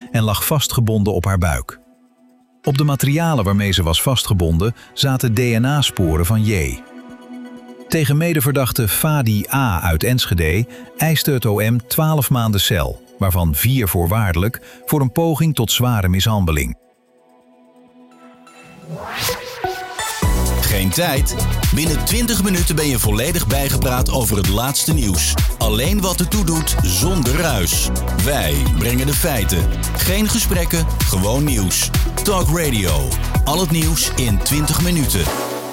en lag vastgebonden op haar buik. Op de materialen waarmee ze was vastgebonden zaten DNA-sporen van J. Tegen medeverdachte Fadi A. uit Enschede eiste het OM 12 maanden cel, waarvan 4 voorwaardelijk, voor een poging tot zware mishandeling. Geen tijd? Binnen 20 minuten ben je volledig bijgepraat over het laatste nieuws. Alleen wat ertoe doet, zonder ruis. Wij brengen de feiten. Geen gesprekken, gewoon nieuws. Talk Radio. Al het nieuws in 20 minuten.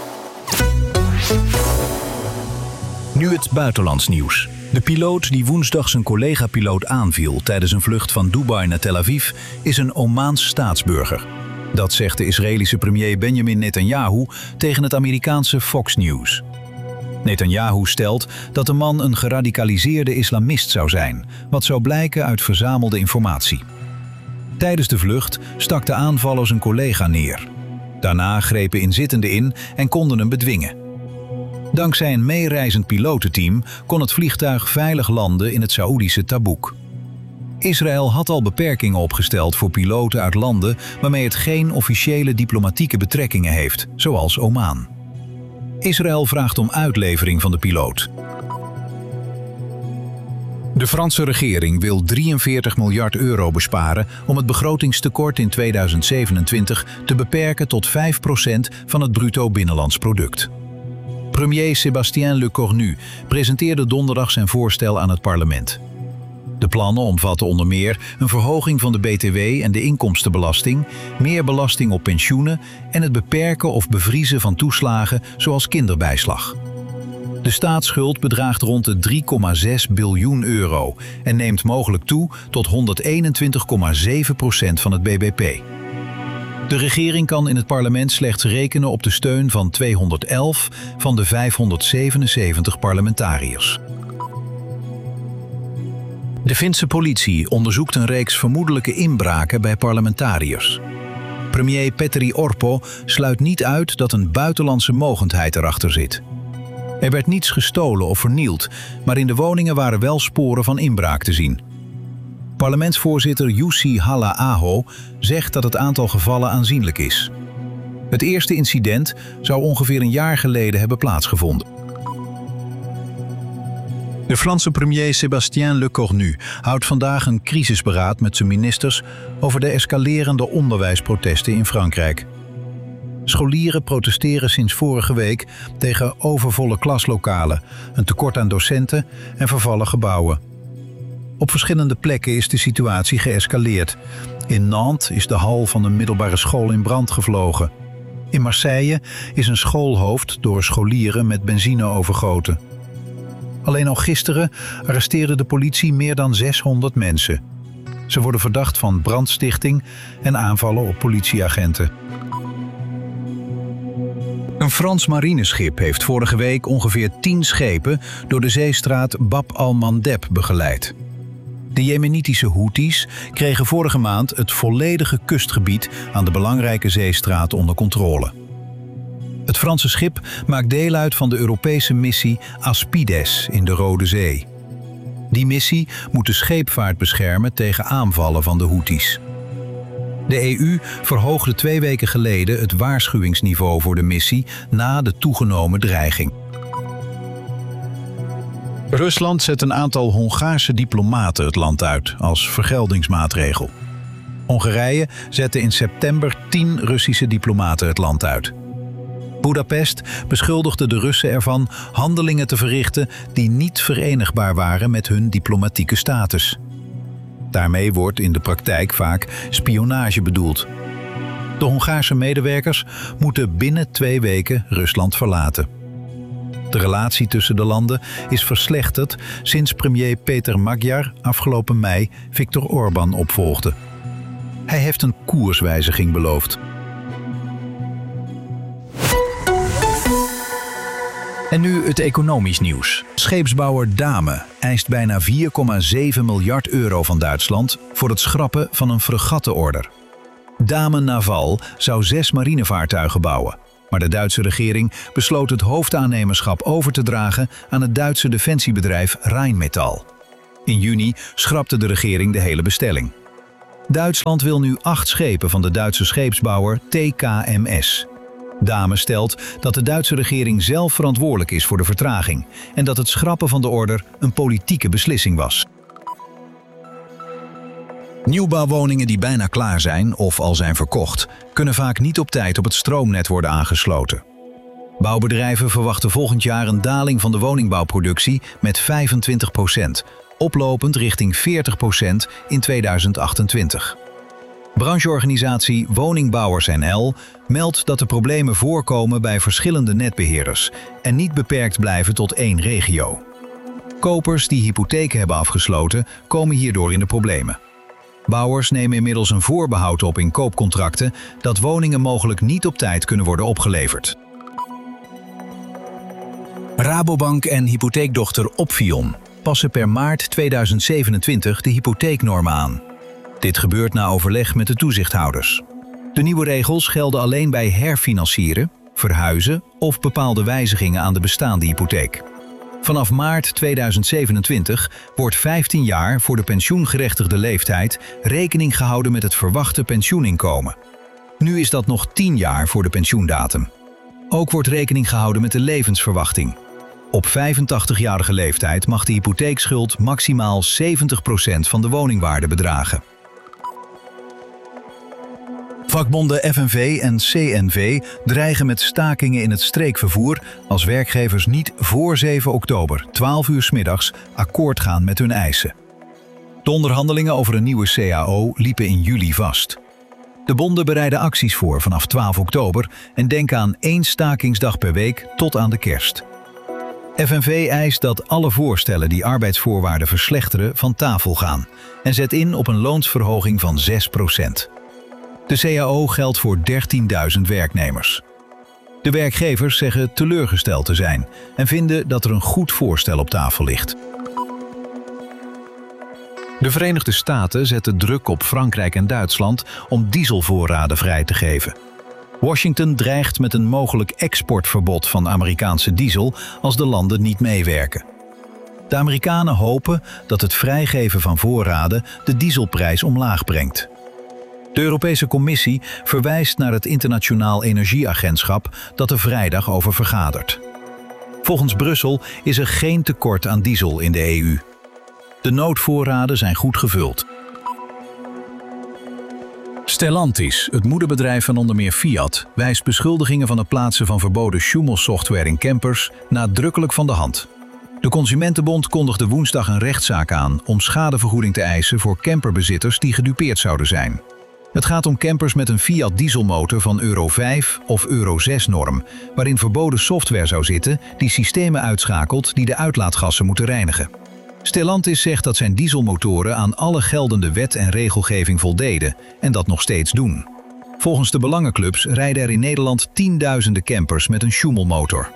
Nu het buitenlands nieuws. De piloot die woensdag zijn collega-piloot aanviel tijdens een vlucht van Dubai naar Tel Aviv is een Omaans staatsburger. Dat zegt de Israëlische premier Benjamin Netanyahu tegen het Amerikaanse Fox News. Netanyahu stelt dat de man een geradicaliseerde islamist zou zijn, wat zou blijken uit verzamelde informatie. Tijdens de vlucht stak de aanvaller zijn collega neer. Daarna grepen inzittenden in en konden hem bedwingen. Dankzij een meereizend pilotenteam kon het vliegtuig veilig landen in het Saoedische Tabuk. Israël had al beperkingen opgesteld voor piloten uit landen waarmee het geen officiële diplomatieke betrekkingen heeft, zoals Oman. Israël vraagt om uitlevering van de piloot. De Franse regering wil 43 miljard euro besparen om het begrotingstekort in 2027 te beperken tot 5% van het bruto binnenlands product. Premier Sébastien Lecornu presenteerde donderdag zijn voorstel aan het parlement. De plannen omvatten onder meer een verhoging van de BTW en de inkomstenbelasting, meer belasting op pensioenen en het beperken of bevriezen van toeslagen zoals kinderbijslag. De staatsschuld bedraagt rond de 3,6 biljoen euro en neemt mogelijk toe tot 121,7% van het bbp. De regering kan in het parlement slechts rekenen op de steun van 211 van de 577 parlementariërs. De Finse politie onderzoekt een reeks vermoedelijke inbraken bij parlementariërs. Premier Petteri Orpo sluit niet uit dat een buitenlandse mogendheid erachter zit. Er werd niets gestolen of vernield, maar in de woningen waren wel sporen van inbraak te zien. Parlementsvoorzitter Jussi Halla-aho zegt dat het aantal gevallen aanzienlijk is. Het eerste incident zou ongeveer een jaar geleden hebben plaatsgevonden. De Franse premier Sébastien Lecornu houdt vandaag een crisisberaad met zijn ministers over de escalerende onderwijsprotesten in Frankrijk. Scholieren protesteren sinds vorige week tegen overvolle klaslokalen, een tekort aan docenten en vervallen gebouwen. Op verschillende plekken is de situatie geëscaleerd. In Nantes is de hal van een middelbare school in brand gevlogen. In Marseille is een schoolhoofd door scholieren met benzine overgoten. Alleen al gisteren arresteerde de politie meer dan 600 mensen. Ze worden verdacht van brandstichting en aanvallen op politieagenten. Een Frans marineschip heeft vorige week ongeveer 10 schepen door de zeestraat Bab al-Mandeb begeleid. De Jemenitische Houthis kregen vorige maand het volledige kustgebied aan de belangrijke zeestraat onder controle. Het Franse schip maakt deel uit van de Europese missie Aspides in de Rode Zee. Die missie moet de scheepvaart beschermen tegen aanvallen van de Houthis. De EU verhoogde 2 weken geleden het waarschuwingsniveau voor de missie na de toegenomen dreiging. Rusland zet een aantal Hongaarse diplomaten het land uit als vergeldingsmaatregel. Hongarije zette in september 10 Russische diplomaten het land uit. Budapest beschuldigde de Russen ervan handelingen te verrichten die niet verenigbaar waren met hun diplomatieke status. Daarmee wordt in de praktijk vaak spionage bedoeld. De Hongaarse medewerkers moeten binnen 2 weken Rusland verlaten. De relatie tussen de landen is verslechterd sinds premier Peter Magyar afgelopen mei Viktor Orbán opvolgde. Hij heeft een koerswijziging beloofd. En nu het economisch nieuws. Scheepsbouwer Dame eist bijna 4,7 miljard euro van Duitsland voor het schrappen van een fregattenorder. Dame Naval zou 6 marinevaartuigen bouwen, maar de Duitse regering besloot het hoofdaannemerschap over te dragen aan het Duitse defensiebedrijf Rheinmetall. In juni schrapte de regering de hele bestelling. Duitsland wil nu 8 schepen van de Duitse scheepsbouwer TKMS. Dame stelt dat de Duitse regering zelf verantwoordelijk is voor de vertraging en dat het schrappen van de order een politieke beslissing was. Nieuwbouwwoningen die bijna klaar zijn of al zijn verkocht, kunnen vaak niet op tijd op het stroomnet worden aangesloten. Bouwbedrijven verwachten volgend jaar een daling van de woningbouwproductie met 25%, oplopend richting 40% in 2028. Brancheorganisatie Woningbouwers NL meldt dat de problemen voorkomen bij verschillende netbeheerders en niet beperkt blijven tot één regio. Kopers die hypotheken hebben afgesloten, komen hierdoor in de problemen. Bouwers nemen inmiddels een voorbehoud op in koopcontracten dat woningen mogelijk niet op tijd kunnen worden opgeleverd. Rabobank en hypotheekdochter Opfion passen per maart 2027 de hypotheeknormen aan. Dit gebeurt na overleg met de toezichthouders. De nieuwe regels gelden alleen bij herfinancieren, verhuizen of bepaalde wijzigingen aan de bestaande hypotheek. Vanaf maart 2027 wordt 15 jaar voor de pensioengerechtigde leeftijd rekening gehouden met het verwachte pensioeninkomen. Nu is dat nog 10 jaar voor de pensioendatum. Ook wordt rekening gehouden met de levensverwachting. Op 85-jarige leeftijd mag de hypotheekschuld maximaal 70% van de woningwaarde bedragen. Vakbonden FNV en CNV dreigen met stakingen in het streekvervoer als werkgevers niet voor 7 oktober, 12 uur 's middags, akkoord gaan met hun eisen. De onderhandelingen over een nieuwe CAO liepen in juli vast. De bonden bereiden acties voor vanaf 12 oktober en denken aan 1 stakingsdag per week tot aan de kerst. FNV eist dat alle voorstellen die arbeidsvoorwaarden verslechteren van tafel gaan en zet in op een loonsverhoging van 6%. De CAO geldt voor 13.000 werknemers. De werkgevers zeggen teleurgesteld te zijn en vinden dat er een goed voorstel op tafel ligt. De Verenigde Staten zetten druk op Frankrijk en Duitsland om dieselvoorraden vrij te geven. Washington dreigt met een mogelijk exportverbod van Amerikaanse diesel als de landen niet meewerken. De Amerikanen hopen dat het vrijgeven van voorraden de dieselprijs omlaag brengt. De Europese Commissie verwijst naar het Internationaal Energieagentschap dat er vrijdag over vergadert. Volgens Brussel is er geen tekort aan diesel in de EU. De noodvoorraden zijn goed gevuld. Stellantis, het moederbedrijf van onder meer Fiat, wijst beschuldigingen van het plaatsen van verboden Schumel-software in campers nadrukkelijk van de hand. De Consumentenbond kondigde woensdag een rechtszaak aan om schadevergoeding te eisen voor camperbezitters die gedupeerd zouden zijn. Het gaat om campers met een Fiat dieselmotor van Euro 5 of Euro 6 norm, waarin verboden software zou zitten die systemen uitschakelt die de uitlaatgassen moeten reinigen. Stellantis zegt dat zijn dieselmotoren aan alle geldende wet en regelgeving voldeden en dat nog steeds doen. Volgens de belangenclubs rijden er in Nederland tienduizenden campers met een Schumel-motor.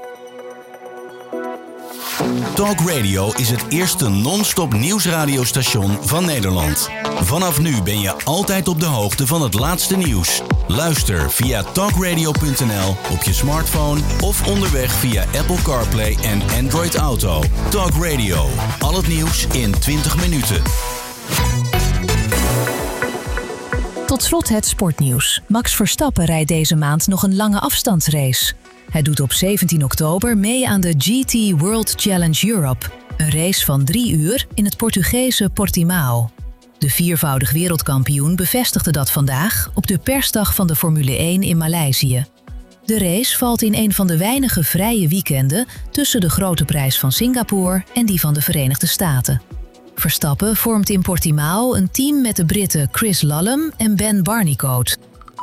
Talk Radio is het eerste non-stop nieuwsradiostation van Nederland. Vanaf nu ben je altijd op de hoogte van het laatste nieuws. Luister via talkradio.nl op je smartphone of onderweg via Apple CarPlay en Android Auto. Talk Radio, al het nieuws in 20 minuten. Tot slot het sportnieuws. Max Verstappen rijdt deze maand nog een lange afstandsrace. Hij doet op 17 oktober mee aan de GT World Challenge Europe, een race van 3 uur in het Portugese Portimao. De viervoudig wereldkampioen bevestigde dat vandaag op de persdag van de Formule 1 in Maleisië. De race valt in een van de weinige vrije weekenden tussen de Grote Prijs van Singapore en die van de Verenigde Staten. Verstappen vormt in Portimao een team met de Britten Chris Lallum en Ben Barnicoat.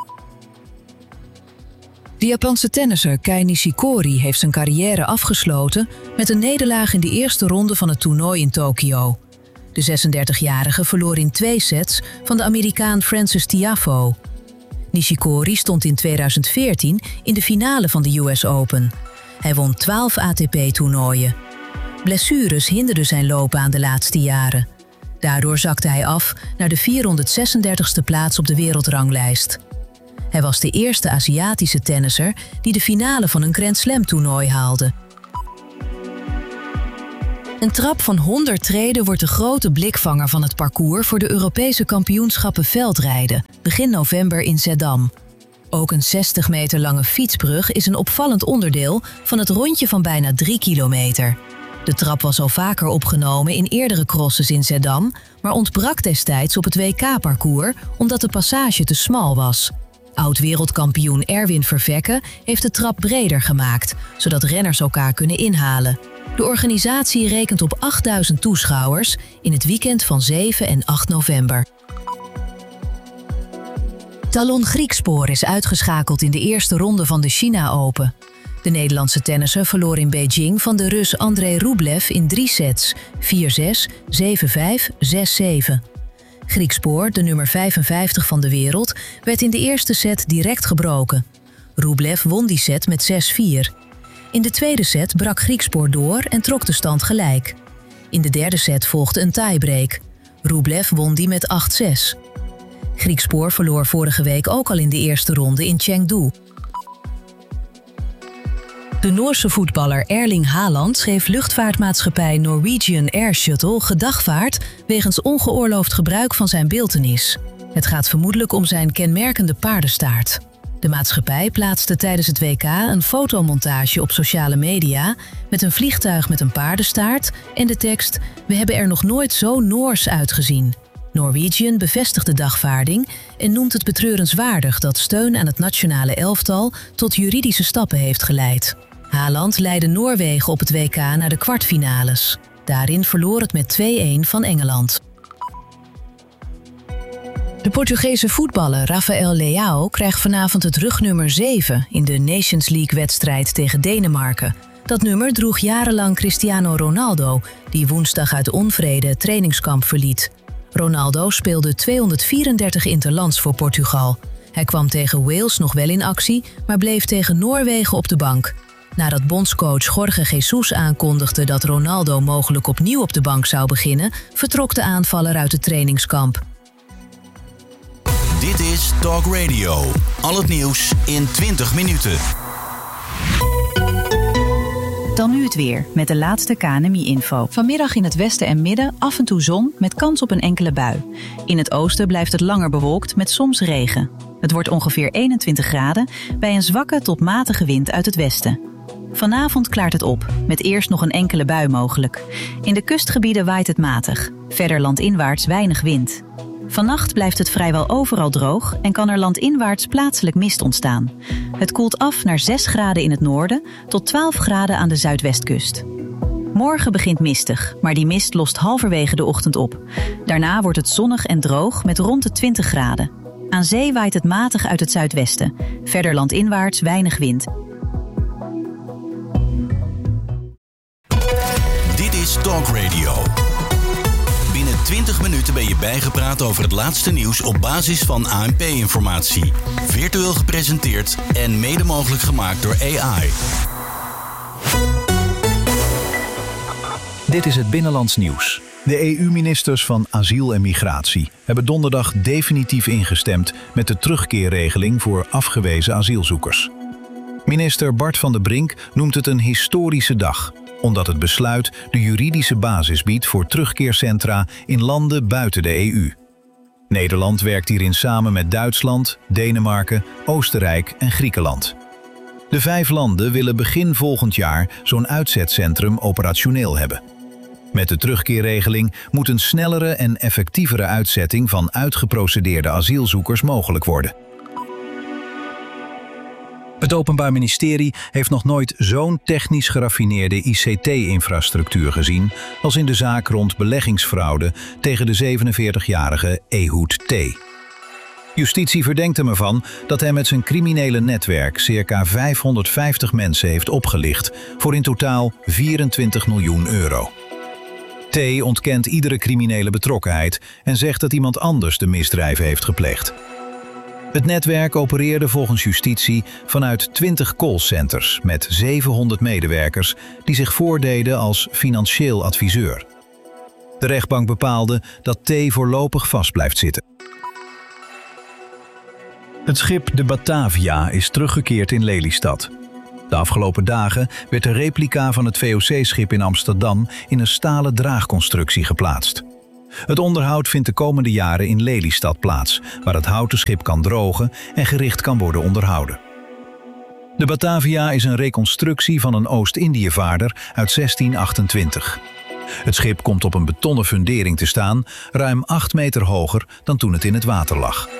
De Japanse tennisser Kei Nishikori heeft zijn carrière afgesloten met een nederlaag in de eerste ronde van het toernooi in Tokio. De 36-jarige verloor in 2 sets van de Amerikaan Frances Tiafoe. Nishikori stond in 2014 in de finale van de US Open. Hij won 12 ATP-toernooien. Blessures hinderden zijn loopbaan de laatste jaren. Daardoor zakte hij af naar de 436e plaats op de wereldranglijst. Hij was de eerste Aziatische tennisser die de finale van een Grand Slam toernooi haalde. Een trap van 100 treden wordt de grote blikvanger van het parcours voor de Europese kampioenschappen veldrijden, begin november in Zeddam. Ook een 60 meter lange fietsbrug is een opvallend onderdeel van het rondje van bijna 3 kilometer. De trap was al vaker opgenomen in eerdere crosses in Zeddam, maar ontbrak destijds op het WK-parcours omdat de passage te smal was. Oud-wereldkampioen Erwin Vervekke heeft de trap breder gemaakt, zodat renners elkaar kunnen inhalen. De organisatie rekent op 8000 toeschouwers in het weekend van 7 en 8 november. Talon Griekspoor is uitgeschakeld in de eerste ronde van de China Open. De Nederlandse tennisser verloor in Beijing van de Rus Andrei Rublev in 3 sets, 4-6, 7-5, 6-7. Griekspoor, de nummer 55 van de wereld, werd in de eerste set direct gebroken. Rublev won die set met 6-4. In de tweede set brak Griekspoor door en trok de stand gelijk. In de derde set volgde een tiebreak. Rublev won die met 8-6. Griekspoor verloor vorige week ook al in de eerste ronde in Chengdu. De Noorse voetballer Erling Haaland schreef luchtvaartmaatschappij Norwegian Air Shuttle gedagvaard wegens ongeoorloofd gebruik van zijn beeltenis. Het gaat vermoedelijk om zijn kenmerkende paardenstaart. De maatschappij plaatste tijdens het WK een fotomontage op sociale media met een vliegtuig met een paardenstaart en de tekst "We hebben er nog nooit zo Noors uitgezien". Norwegian bevestigt de dagvaarding en noemt het betreurenswaardig dat steun aan het nationale elftal tot juridische stappen heeft geleid. Haaland leidde Noorwegen op het WK naar de kwartfinales. Daarin verloor het met 2-1 van Engeland. De Portugese voetballer Rafael Leao krijgt vanavond het rugnummer 7 in de Nations League-wedstrijd tegen Denemarken. Dat nummer droeg jarenlang Cristiano Ronaldo, die woensdag uit onvrede het trainingskamp verliet. Ronaldo speelde 234 interlands voor Portugal. Hij kwam tegen Wales nog wel in actie, maar bleef tegen Noorwegen op de bank. Nadat bondscoach Jorge Jesus aankondigde dat Ronaldo mogelijk opnieuw op de bank zou beginnen, vertrok de aanvaller uit het trainingskamp. Dit is Talk Radio. Al het nieuws in 20 minuten. Dan nu het weer, met de laatste KNMI-info. Vanmiddag in het westen en midden af en toe zon met kans op een enkele bui. In het oosten blijft het langer bewolkt met soms regen. Het wordt ongeveer 21 graden bij een zwakke tot matige wind uit het westen. Vanavond klaart het op, met eerst nog een enkele bui mogelijk. In de kustgebieden waait het matig. Verder landinwaarts weinig wind. Vannacht blijft het vrijwel overal droog en kan er landinwaarts plaatselijk mist ontstaan. Het koelt af naar 6 graden in het noorden tot 12 graden aan de zuidwestkust. Morgen begint mistig, maar die mist lost halverwege de ochtend op. Daarna wordt het zonnig en droog met rond de 20 graden. Aan zee waait het matig uit het zuidwesten. Verder landinwaarts weinig wind. Dit is Talk Radio. Binnen 20 minuten ben je bijgepraat over het laatste nieuws op basis van ANP-informatie. Virtueel gepresenteerd en mede mogelijk gemaakt door AI. Dit is het Binnenlands Nieuws. De EU-ministers van Asiel en Migratie hebben donderdag definitief ingestemd met de terugkeerregeling voor afgewezen asielzoekers. Minister Bart van den Brink noemt het een historische dag, omdat het besluit de juridische basis biedt voor terugkeercentra in landen buiten de EU. Nederland werkt hierin samen met Duitsland, Denemarken, Oostenrijk en Griekenland. De 5 landen willen begin volgend jaar zo'n uitzetcentrum operationeel hebben. Met de terugkeerregeling moet een snellere en effectievere uitzetting van uitgeprocedeerde asielzoekers mogelijk worden. Het Openbaar Ministerie heeft nog nooit zo'n technisch geraffineerde ICT-infrastructuur gezien als in de zaak rond beleggingsfraude tegen de 47-jarige Ehud T. Justitie verdenkt hem ervan dat hij met zijn criminele netwerk circa 550 mensen heeft opgelicht voor in totaal 24 miljoen euro. T ontkent iedere criminele betrokkenheid en zegt dat iemand anders de misdrijven heeft gepleegd. Het netwerk opereerde volgens justitie vanuit 20 callcenters met 700 medewerkers die zich voordeden als financieel adviseur. De rechtbank bepaalde dat T voorlopig vast blijft zitten. Het schip de Batavia is teruggekeerd in Lelystad. De afgelopen dagen werd de replica van het VOC-schip in Amsterdam in een stalen draagconstructie geplaatst. Het onderhoud vindt de komende jaren in Lelystad plaats, waar het houten schip kan drogen en gericht kan worden onderhouden. De Batavia is een reconstructie van een Oost-Indiëvaarder uit 1628. Het schip komt op een betonnen fundering te staan, ruim 8 meter hoger dan toen het in het water lag.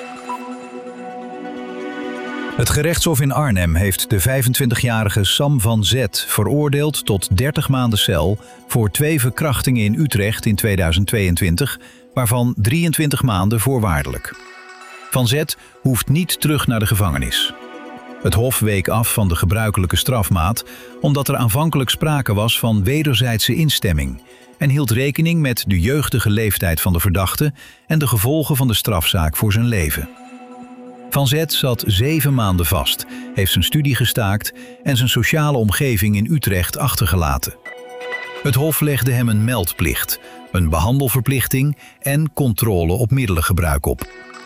Het gerechtshof in Arnhem heeft de 25-jarige Sam van Zet veroordeeld tot 30 maanden cel voor 2 verkrachtingen in Utrecht in 2022, waarvan 23 maanden voorwaardelijk. Van Zet hoeft niet terug naar de gevangenis. Het hof week af van de gebruikelijke strafmaat omdat er aanvankelijk sprake was van wederzijdse instemming en hield rekening met de jeugdige leeftijd van de verdachte en de gevolgen van de strafzaak voor zijn leven. Van Zet zat 7 maanden vast, heeft zijn studie gestaakt en zijn sociale omgeving in Utrecht achtergelaten. Het hof legde hem een meldplicht, een behandelverplichting en controle op middelengebruik op.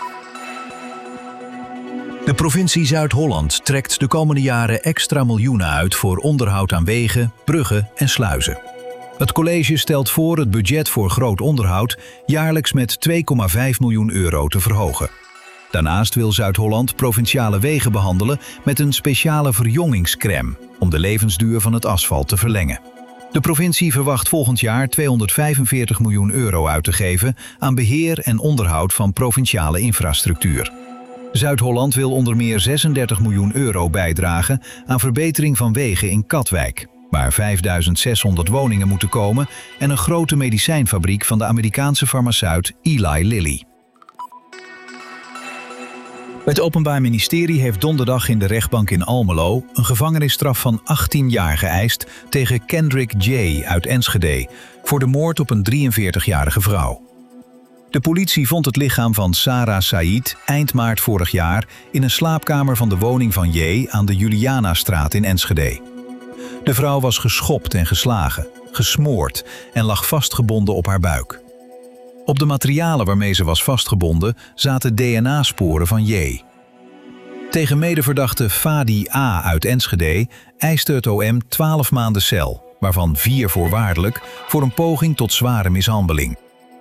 De provincie Zuid-Holland trekt de komende jaren extra miljoenen uit voor onderhoud aan wegen, bruggen en sluizen. Het college stelt voor het budget voor groot onderhoud jaarlijks met 2,5 miljoen euro te verhogen. Daarnaast wil Zuid-Holland provinciale wegen behandelen met een speciale verjongingscrème om de levensduur van het asfalt te verlengen. De provincie verwacht volgend jaar 245 miljoen euro uit te geven aan beheer en onderhoud van provinciale infrastructuur. Zuid-Holland wil onder meer 36 miljoen euro bijdragen aan verbetering van wegen in Katwijk, waar 5.600 woningen moeten komen en een grote medicijnfabriek van de Amerikaanse farmaceut Eli Lilly. Het Openbaar Ministerie heeft donderdag in de rechtbank in Almelo een gevangenisstraf van 18 jaar geëist tegen Kendrick J. uit Enschede voor de moord op een 43-jarige vrouw. De politie vond het lichaam van Sarah Said eind maart vorig jaar in een slaapkamer van de woning van J. aan de Julianastraat in Enschede. De vrouw was geschopt en geslagen, gesmoord en lag vastgebonden op haar buik. Op de materialen waarmee ze was vastgebonden zaten DNA-sporen van J. Tegen medeverdachte Fadi A. uit Enschede eiste het OM 12 maanden cel, waarvan 4 voorwaardelijk, voor een poging tot zware mishandeling.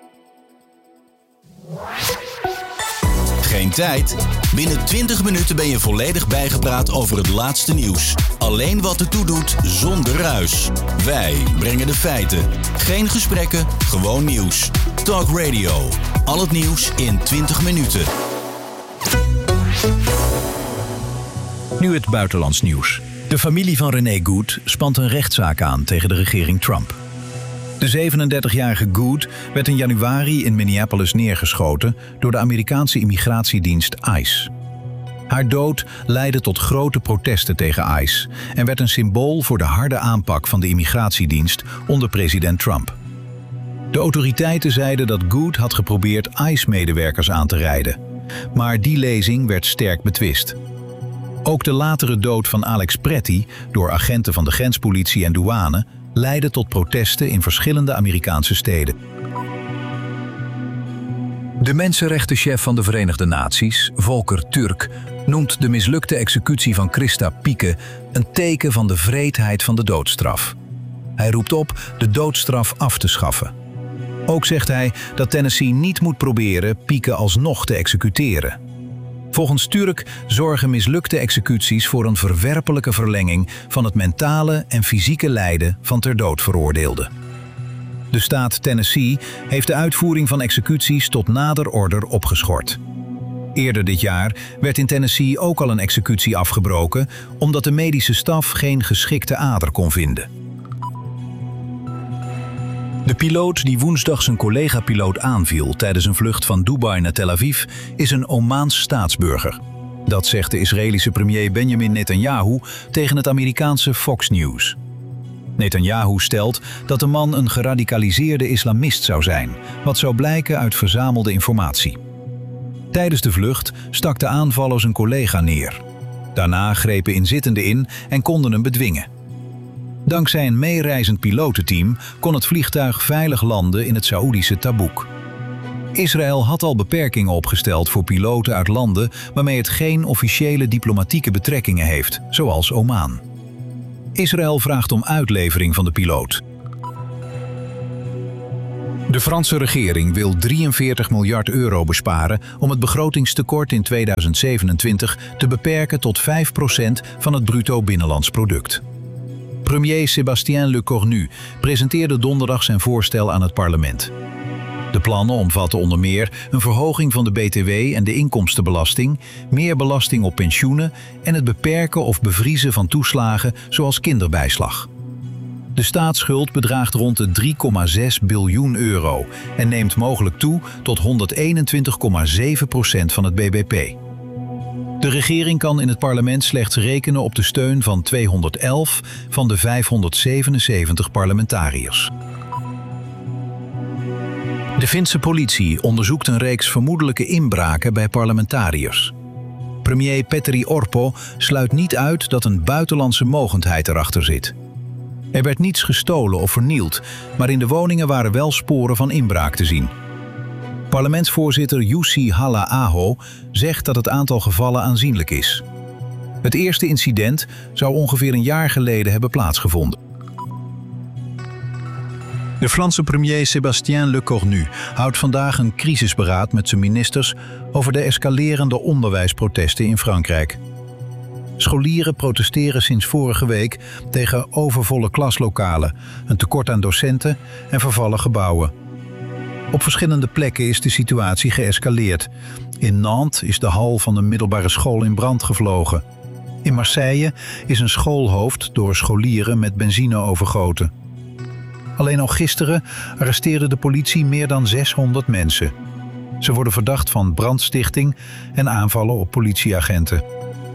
Geen tijd? Binnen 20 minuten ben je volledig bijgepraat over het laatste nieuws. Alleen wat ertoe doet, zonder ruis. Wij brengen de feiten. Geen gesprekken, gewoon nieuws. Talk Radio. Al het nieuws in 20 minuten. Nu het buitenlands nieuws. De familie van René Good spant een rechtszaak aan tegen de regering Trump. De 37-jarige Good werd in januari in Minneapolis neergeschoten door de Amerikaanse immigratiedienst ICE. Haar dood leidde tot grote protesten tegen ICE en werd een symbool voor de harde aanpak van de immigratiedienst onder president Trump. De autoriteiten zeiden dat Good had geprobeerd ICE-medewerkers aan te rijden, maar die lezing werd sterk betwist. Ook de latere dood van Alex Pretty door agenten van de grenspolitie en douane leidde tot protesten in verschillende Amerikaanse steden. De mensenrechtenchef van de Verenigde Naties, Volker Turk, noemt de mislukte executie van Christa Pieke een teken van de wreedheid van de doodstraf. Hij roept op de doodstraf af te schaffen. Ook zegt hij dat Tennessee niet moet proberen Pieke alsnog te executeren. Volgens Turk zorgen mislukte executies voor een verwerpelijke verlenging van het mentale en fysieke lijden van ter dood veroordeelden. De staat Tennessee heeft de uitvoering van executies tot nader order opgeschort. Eerder dit jaar werd in Tennessee ook al een executie afgebroken omdat de medische staf geen geschikte ader kon vinden. De piloot die woensdag zijn collega-piloot aanviel tijdens een vlucht van Dubai naar Tel Aviv is een Omaans staatsburger. Dat zegt de Israëlische premier Benjamin Netanyahu tegen het Amerikaanse Fox News. Netanyahu stelt dat de man een geradicaliseerde islamist zou zijn, wat zou blijken uit verzamelde informatie. Tijdens de vlucht stak de aanvaller zijn collega neer. Daarna grepen inzittenden in en konden hem bedwingen. Dankzij een meereizend pilotenteam kon het vliegtuig veilig landen in het Saoedische Tabuk. Israël had al beperkingen opgesteld voor piloten uit landen waarmee het geen officiële diplomatieke betrekkingen heeft, zoals Oman. Israël vraagt om uitlevering van de piloot. De Franse regering wil 43 miljard euro besparen om het begrotingstekort in 2027 te beperken tot 5% van het bruto binnenlands product. Premier Sébastien Lecornu presenteerde donderdag zijn voorstel aan het parlement. De plannen omvatten onder meer een verhoging van de BTW en de inkomstenbelasting, meer belasting op pensioenen en het beperken of bevriezen van toeslagen zoals kinderbijslag. De staatsschuld bedraagt rond de 3,6 biljoen euro en neemt mogelijk toe tot 121,7% van het bbp. De regering kan in het parlement slechts rekenen op de steun van 211 van de 577 parlementariërs. De Finse politie onderzoekt een reeks vermoedelijke inbraken bij parlementariërs. Premier Petteri Orpo sluit niet uit dat een buitenlandse mogendheid erachter zit. Er werd niets gestolen of vernield, maar in de woningen waren wel sporen van inbraak te zien. Parlementsvoorzitter Jussi Halla-aho zegt dat het aantal gevallen aanzienlijk is. Het eerste incident zou ongeveer een jaar geleden hebben plaatsgevonden. De Franse premier Sébastien Lecornu houdt vandaag een crisisberaad met zijn ministers over de escalerende onderwijsprotesten in Frankrijk. Scholieren protesteren sinds vorige week tegen overvolle klaslokalen, een tekort aan docenten en vervallen gebouwen. Op verschillende plekken is de situatie geëscaleerd. In Nantes is de hal van een middelbare school in brand gevlogen. In Marseille is een schoolhoofd door scholieren met benzine overgoten. Alleen al gisteren arresteerde de politie meer dan 600 mensen. Ze worden verdacht van brandstichting en aanvallen op politieagenten.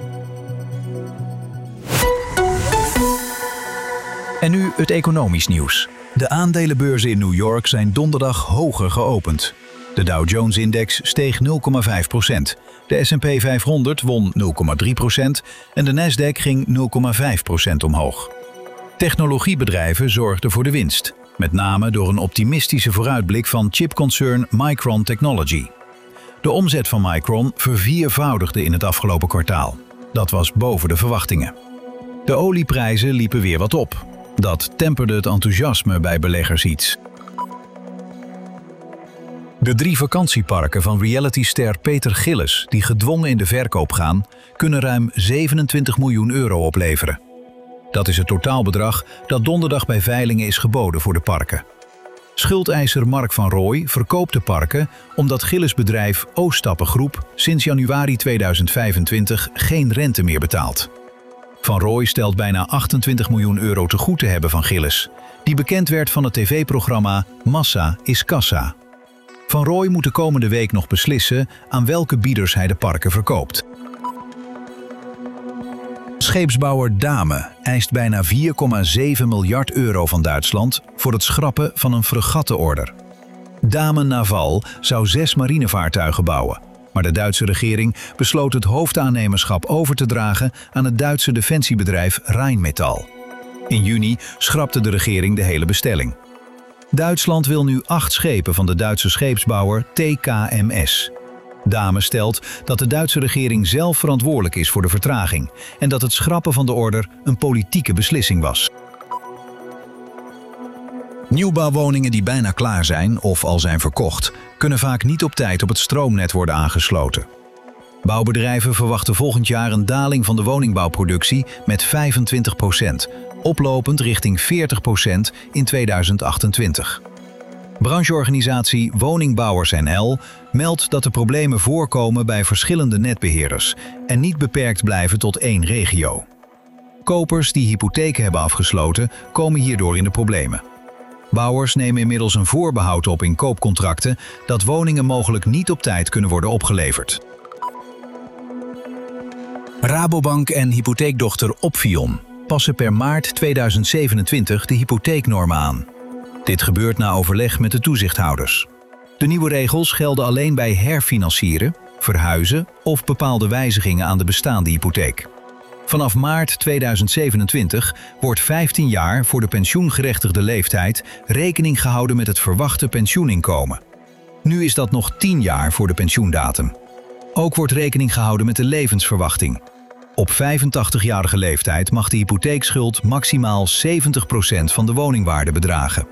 En nu het economisch nieuws. De aandelenbeurzen in New York zijn donderdag hoger geopend. De Dow Jones-index steeg 0,5%. De S&P 500 won 0,3% en de Nasdaq ging 0,5% omhoog. Technologiebedrijven zorgden voor de winst, met name door een optimistische vooruitblik van chipconcern Micron Technology. De omzet van Micron verviervoudigde in het afgelopen kwartaal. Dat was boven de verwachtingen. De olieprijzen liepen weer wat op. Dat temperde het enthousiasme bij beleggers iets. De 3 vakantieparken van realityster Peter Gillis, die gedwongen in de verkoop gaan, kunnen ruim 27 miljoen euro opleveren. Dat is het totaalbedrag dat donderdag bij veilingen is geboden voor de parken. Schuldeiser Mark van Rooij verkoopt de parken omdat Gillis bedrijf Ooststappen Groep sinds januari 2025 geen rente meer betaalt. Van Rooij stelt bijna 28 miljoen euro te goed te hebben van Gillis, die bekend werd van het tv-programma Massa is Kassa. Van Rooij moet de komende week nog beslissen aan welke bieders hij de parken verkoopt. Scheepsbouwer Dame eist bijna 4,7 miljard euro van Duitsland voor het schrappen van een fregattenorder. Dame Naval zou 6 marinevaartuigen bouwen, maar de Duitse regering besloot het hoofdaannemerschap over te dragen aan het Duitse defensiebedrijf Rheinmetall. In juni schrapte de regering de hele bestelling. Duitsland wil nu 8 schepen van de Duitse scheepsbouwer TKMS. Dame stelt dat de Duitse regering zelf verantwoordelijk is voor de vertraging en dat het schrappen van de order een politieke beslissing was. Nieuwbouwwoningen die bijna klaar zijn of al zijn verkocht, kunnen vaak niet op tijd op het stroomnet worden aangesloten. Bouwbedrijven verwachten volgend jaar een daling van de woningbouwproductie met 25%, oplopend richting 40% in 2028. Brancheorganisatie Woningbouwers NL meldt dat de problemen voorkomen bij verschillende netbeheerders en niet beperkt blijven tot één regio. Kopers die hypotheken hebben afgesloten komen hierdoor in de problemen. Bouwers nemen inmiddels een voorbehoud op in koopcontracten dat woningen mogelijk niet op tijd kunnen worden opgeleverd. Rabobank en hypotheekdochter Opfion passen per maart 2027 de hypotheeknormen aan. Dit gebeurt na overleg met de toezichthouders. De nieuwe regels gelden alleen bij herfinancieren, verhuizen of bepaalde wijzigingen aan de bestaande hypotheek. Vanaf maart 2027 wordt 15 jaar voor de pensioengerechtigde leeftijd rekening gehouden met het verwachte pensioeninkomen. Nu is dat nog 10 jaar voor de pensioendatum. Ook wordt rekening gehouden met de levensverwachting. Op 85-jarige leeftijd mag de hypotheekschuld maximaal 70% van de woningwaarde bedragen.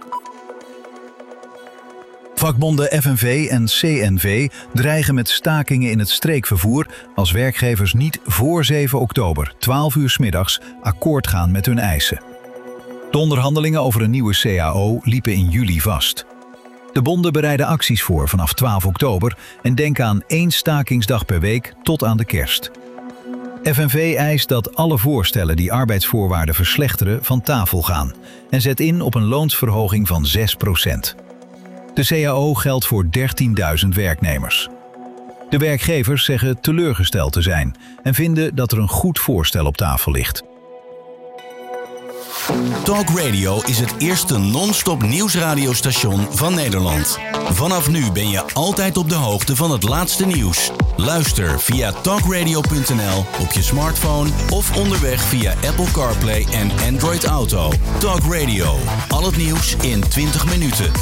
Vakbonden FNV en CNV dreigen met stakingen in het streekvervoer als werkgevers niet voor 7 oktober, 12 uur 's middags, akkoord gaan met hun eisen. De onderhandelingen over een nieuwe CAO liepen in juli vast. De bonden bereiden acties voor vanaf 12 oktober en denken aan 1 stakingsdag per week tot aan de kerst. FNV eist dat alle voorstellen die arbeidsvoorwaarden verslechteren van tafel gaan en zet in op een loonsverhoging van 6%. De CAO geldt voor 13.000 werknemers. De werkgevers zeggen teleurgesteld te zijn en vinden dat er een goed voorstel op tafel ligt. Talk Radio is het eerste non-stop nieuwsradiostation van Nederland. Vanaf nu ben je altijd op de hoogte van het laatste nieuws. Luister via talkradio.nl op je smartphone of onderweg via Apple CarPlay en Android Auto. Talk Radio, al het nieuws in 20 minuten.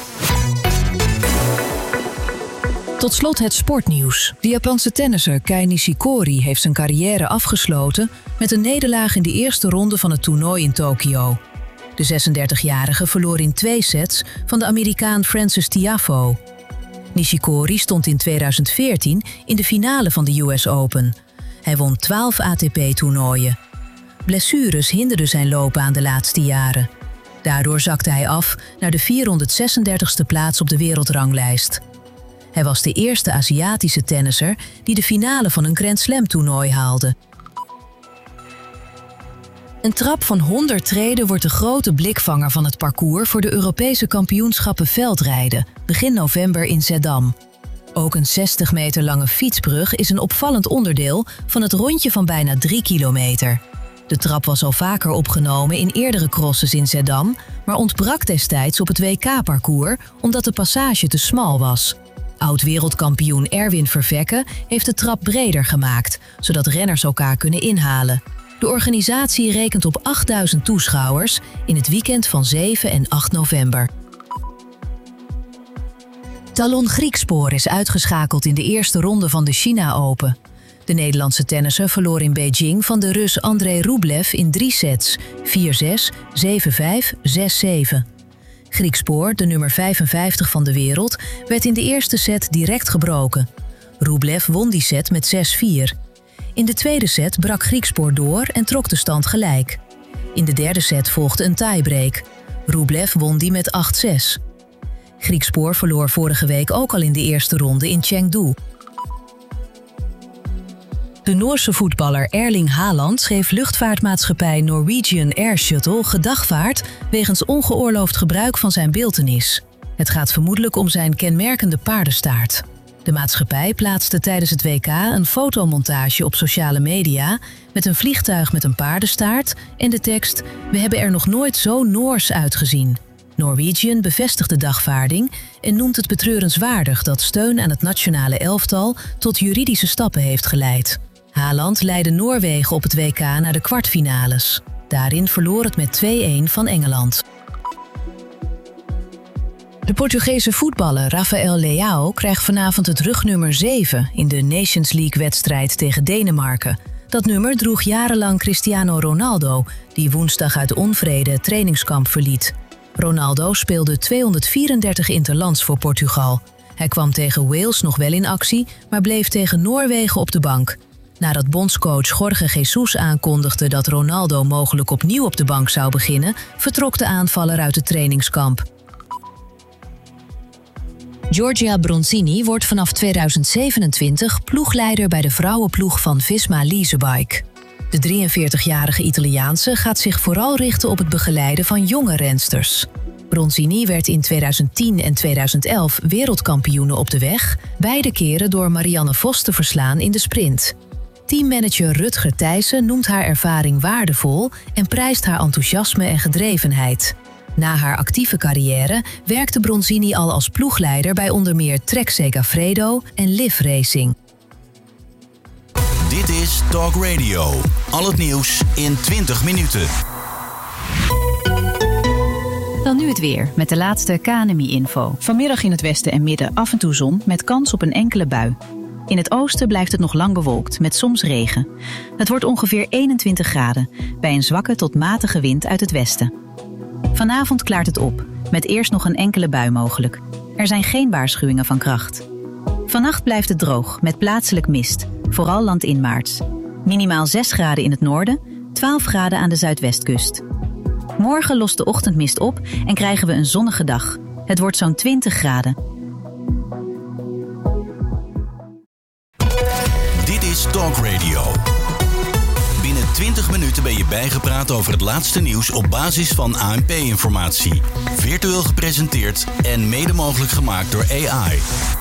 Tot slot het sportnieuws. De Japanse tennisser Kei Nishikori heeft zijn carrière afgesloten met een nederlaag in de eerste ronde van het toernooi in Tokio. De 36-jarige verloor in 2 sets van de Amerikaan Frances Tiafoe. Nishikori stond in 2014 in de finale van de US Open. Hij won 12 ATP-toernooien. Blessures hinderden zijn loopbaan de laatste jaren. Daardoor zakte hij af naar de 436e plaats op de wereldranglijst. Hij was de eerste Aziatische tennisser die de finale van een Grand Slam toernooi haalde. Een trap van 100 treden wordt de grote blikvanger van het parcours voor de Europese kampioenschappen veldrijden, begin november in Zeddam. Ook een 60 meter lange fietsbrug is een opvallend onderdeel van het rondje van bijna 3 kilometer. De trap was al vaker opgenomen in eerdere crosses in Zeddam, maar ontbrak destijds op het WK-parcours omdat de passage te smal was. Oud-wereldkampioen Erwin Vervekke heeft de trap breder gemaakt, zodat renners elkaar kunnen inhalen. De organisatie rekent op 8000 toeschouwers in het weekend van 7 en 8 november. Talon Griekspoor is uitgeschakeld in de eerste ronde van de China Open. De Nederlandse tennisser verloor in Beijing van de Rus Andrei Rublev in 3 sets, 4-6, 7-5, 6-7. Griekspoor, de nummer 55 van de wereld, werd in de eerste set direct gebroken. Rublev won die set met 6-4. In de tweede set brak Griekspoor door en trok de stand gelijk. In de derde set volgde een tiebreak. Rublev won die met 8-6. Griekspoor verloor vorige week ook al in de eerste ronde in Chengdu. De Noorse voetballer Erling Haaland schreef luchtvaartmaatschappij Norwegian Air Shuttle gedagvaard wegens ongeoorloofd gebruik van zijn beeltenis. Het gaat vermoedelijk om zijn kenmerkende paardenstaart. De maatschappij plaatste tijdens het WK een fotomontage op sociale media met een vliegtuig met een paardenstaart en de tekst "We hebben er nog nooit zo Noors uitgezien". Norwegian bevestigt de dagvaarding en noemt het betreurenswaardig dat steun aan het nationale elftal tot juridische stappen heeft geleid. Haaland leidde Noorwegen op het WK naar de kwartfinales. Daarin verloor het met 2-1 van Engeland. De Portugese voetballer Rafael Leao krijgt vanavond het rugnummer 7 in de Nations League-wedstrijd tegen Denemarken. Dat nummer droeg jarenlang Cristiano Ronaldo, die woensdag uit onvrede het trainingskamp verliet. Ronaldo speelde 234 interlands voor Portugal. Hij kwam tegen Wales nog wel in actie, maar bleef tegen Noorwegen op de bank. Nadat bondscoach Jorge Jesus aankondigde dat Ronaldo mogelijk opnieuw op de bank zou beginnen, vertrok de aanvaller uit het trainingskamp. Giorgia Bronzini wordt vanaf 2027 ploegleider bij de vrouwenploeg van Visma Leasebike. De 43-jarige Italiaanse gaat zich vooral richten op het begeleiden van jonge rensters. Bronzini werd in 2010 en 2011 wereldkampioene op de weg, beide keren door Marianne Vos te verslaan in de sprint. Teammanager Rutger Thijssen noemt haar ervaring waardevol en prijst haar enthousiasme en gedrevenheid. Na haar actieve carrière werkte Bronzini al als ploegleider bij onder meer Trek Segafredo en Liv Racing. Dit is Talk Radio. Al het nieuws in 20 minuten. Dan nu het weer, met de laatste KNMI-info. Vanmiddag in het westen en midden af en toe zon met kans op een enkele bui. In het oosten blijft het nog lang bewolkt, met soms regen. Het wordt ongeveer 21 graden, bij een zwakke tot matige wind uit het westen. Vanavond klaart het op, met eerst nog een enkele bui mogelijk. Er zijn geen waarschuwingen van kracht. Vannacht blijft het droog, met plaatselijk mist, vooral landinwaarts. Minimaal 6 graden in het noorden, 12 graden aan de zuidwestkust. Morgen lost de ochtendmist op en krijgen we een zonnige dag. Het wordt zo'n 20 graden. Dit is Talk Radio. Binnen 20 minuten ben je bijgepraat over het laatste nieuws op basis van ANP-informatie. Virtueel gepresenteerd en mede mogelijk gemaakt door AI.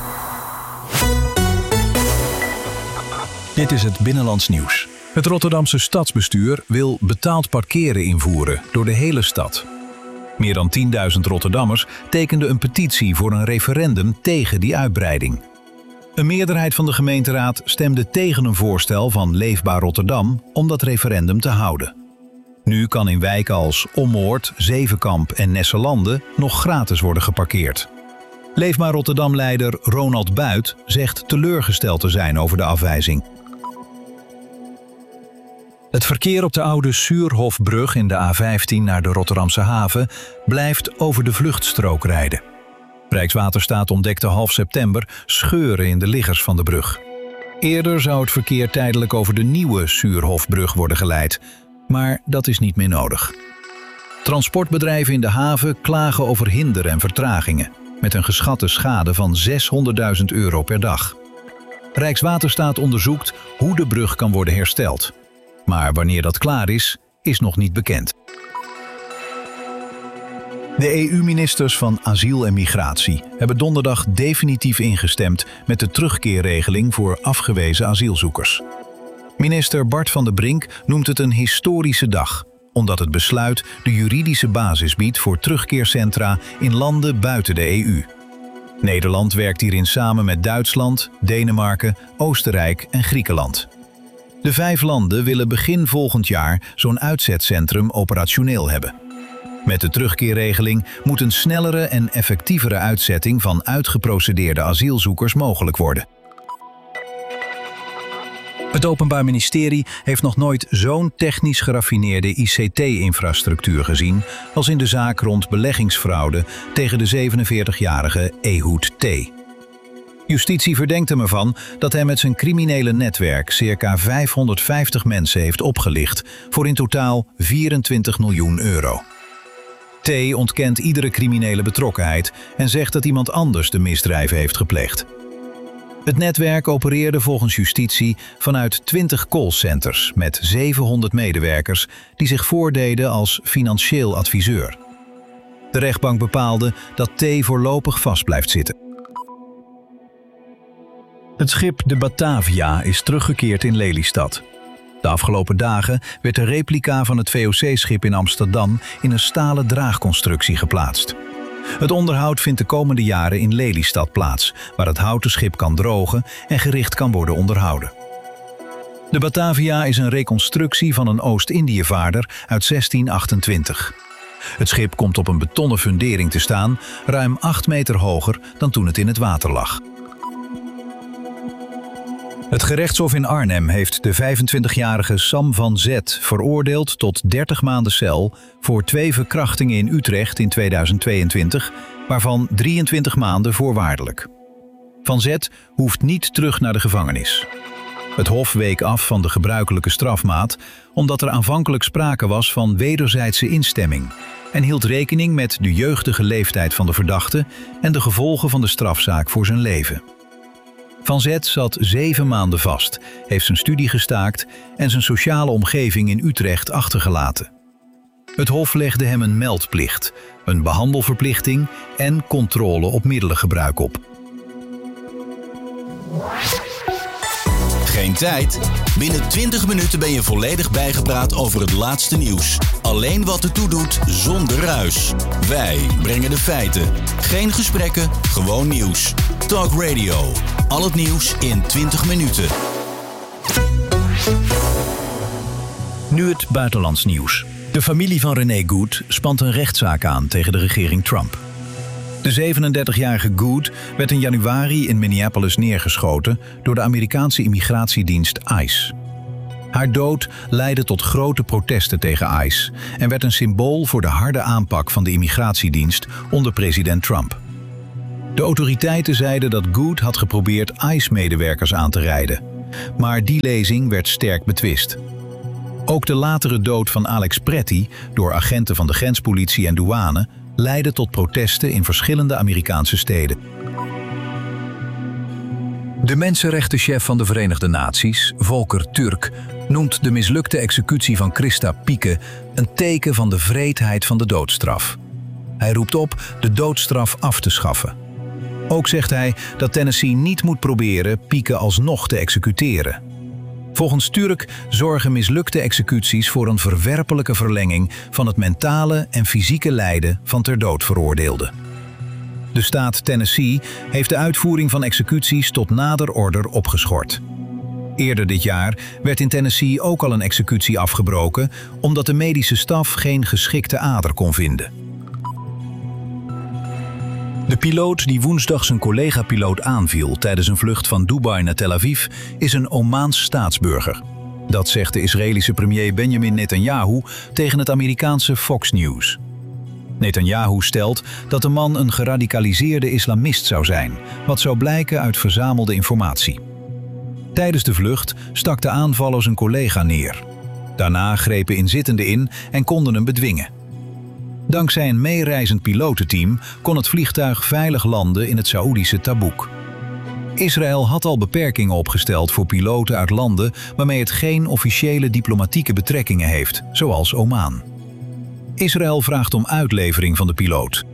Dit is het Binnenlands Nieuws. Het Rotterdamse stadsbestuur wil betaald parkeren invoeren door de hele stad. Meer dan 10.000 Rotterdammers tekenden een petitie voor een referendum tegen die uitbreiding. Een meerderheid van de gemeenteraad stemde tegen een voorstel van Leefbaar Rotterdam om dat referendum te houden. Nu kan in wijken als Ommoord, Zevenkamp en Nesselande nog gratis worden geparkeerd. Leefbaar Rotterdam-leider Ronald Buit zegt teleurgesteld te zijn over de afwijzing. Het verkeer op de oude Suurhofbrug in de A15 naar de Rotterdamse haven blijft over de vluchtstrook rijden. Rijkswaterstaat ontdekte half september scheuren in de liggers van de brug. Eerder zou het verkeer tijdelijk over de nieuwe Suurhofbrug worden geleid, maar dat is niet meer nodig. Transportbedrijven in de haven klagen over hinder en vertragingen, met een geschatte schade van €600.000 per dag. Rijkswaterstaat onderzoekt hoe de brug kan worden hersteld. Maar wanneer dat klaar is nog niet bekend. De EU-ministers van Asiel en Migratie hebben donderdag definitief ingestemd met de terugkeerregeling voor afgewezen asielzoekers. Minister Bart van der Brink noemt het een historische dag, omdat het besluit de juridische basis biedt voor terugkeercentra in landen buiten de EU. Nederland werkt hierin samen met Duitsland, Denemarken, Oostenrijk en Griekenland. De 5 landen willen begin volgend jaar zo'n uitzetcentrum operationeel hebben. Met de terugkeerregeling moet een snellere en effectievere uitzetting van uitgeprocedeerde asielzoekers mogelijk worden. Het Openbaar Ministerie heeft nog nooit zo'n technisch geraffineerde ICT-infrastructuur gezien als in de zaak rond beleggingsfraude tegen de 47-jarige Ehud T. Justitie verdenkt hem ervan dat hij met zijn criminele netwerk circa 550 mensen heeft opgelicht voor in totaal €24 miljoen. T ontkent iedere criminele betrokkenheid en zegt dat iemand anders de misdrijven heeft gepleegd. Het netwerk opereerde volgens justitie vanuit 20 callcenters met 700 medewerkers die zich voordeden als financieel adviseur. De rechtbank bepaalde dat T voorlopig vast blijft zitten. Het schip de Batavia is teruggekeerd in Lelystad. De afgelopen dagen werd de replica van het VOC-schip in Amsterdam in een stalen draagconstructie geplaatst. Het onderhoud vindt de komende jaren in Lelystad plaats, waar het houten schip kan drogen en gericht kan worden onderhouden. De Batavia is een reconstructie van een Oost-Indiëvaarder uit 1628. Het schip komt op een betonnen fundering te staan, ruim 8 meter hoger dan toen het in het water lag. Het gerechtshof in Arnhem heeft de 25-jarige Sam van Zet veroordeeld tot 30 maanden cel voor 2 verkrachtingen in Utrecht in 2022, waarvan 23 maanden voorwaardelijk. Van Zet hoeft niet terug naar de gevangenis. Het hof week af van de gebruikelijke strafmaat omdat er aanvankelijk sprake was van wederzijdse instemming en hield rekening met de jeugdige leeftijd van de verdachte en de gevolgen van de strafzaak voor zijn leven. Van Zet zat 7 maanden vast, heeft zijn studie gestaakt en zijn sociale omgeving in Utrecht achtergelaten. Het hof legde hem een meldplicht, een behandelverplichting en controle op middelengebruik op. Geen tijd? Binnen 20 minuten ben je volledig bijgepraat over het laatste nieuws. Alleen wat ertoe doet, zonder ruis. Wij brengen de feiten. Geen gesprekken, gewoon nieuws. Talk Radio. Al het nieuws in 20 minuten. Nu het buitenlands nieuws. De familie van René Good spant een rechtszaak aan tegen de regering Trump. De 37-jarige Good werd in januari in Minneapolis neergeschoten door de Amerikaanse immigratiedienst ICE. Haar dood leidde tot grote protesten tegen ICE en werd een symbool voor de harde aanpak van de immigratiedienst onder president Trump. De autoriteiten zeiden dat Good had geprobeerd ICE-medewerkers aan te rijden, maar die lezing werd sterk betwist. Ook de latere dood van Alex Pretty door agenten van de grenspolitie en douane leidde tot protesten in verschillende Amerikaanse steden. De mensenrechtenchef van de Verenigde Naties, Volker Turk, noemt de mislukte executie van Christa Pieke een teken van de wreedheid van de doodstraf. Hij roept op de doodstraf af te schaffen. Ook zegt hij dat Tennessee niet moet proberen Pieke alsnog te executeren. Volgens Turk zorgen mislukte executies voor een verwerpelijke verlenging van het mentale en fysieke lijden van ter dood veroordeelden. De staat Tennessee heeft de uitvoering van executies tot nader order opgeschort. Eerder dit jaar werd in Tennessee ook al een executie afgebroken omdat de medische staf geen geschikte ader kon vinden. De piloot die woensdag zijn collega-piloot aanviel tijdens een vlucht van Dubai naar Tel Aviv is een Omaans staatsburger. Dat zegt de Israëlische premier Benjamin Netanyahu tegen het Amerikaanse Fox News. Netanyahu stelt dat de man een geradicaliseerde islamist zou zijn, wat zou blijken uit verzamelde informatie. Tijdens de vlucht stak de aanvaller zijn collega neer. Daarna grepen inzittenden in en konden hem bedwingen. Dankzij een meereizend pilotenteam kon het vliegtuig veilig landen in het Saoedische Tabuk. Israël had al beperkingen opgesteld voor piloten uit landen waarmee het geen officiële diplomatieke betrekkingen heeft, zoals Oman. Israël vraagt om uitlevering van de piloot.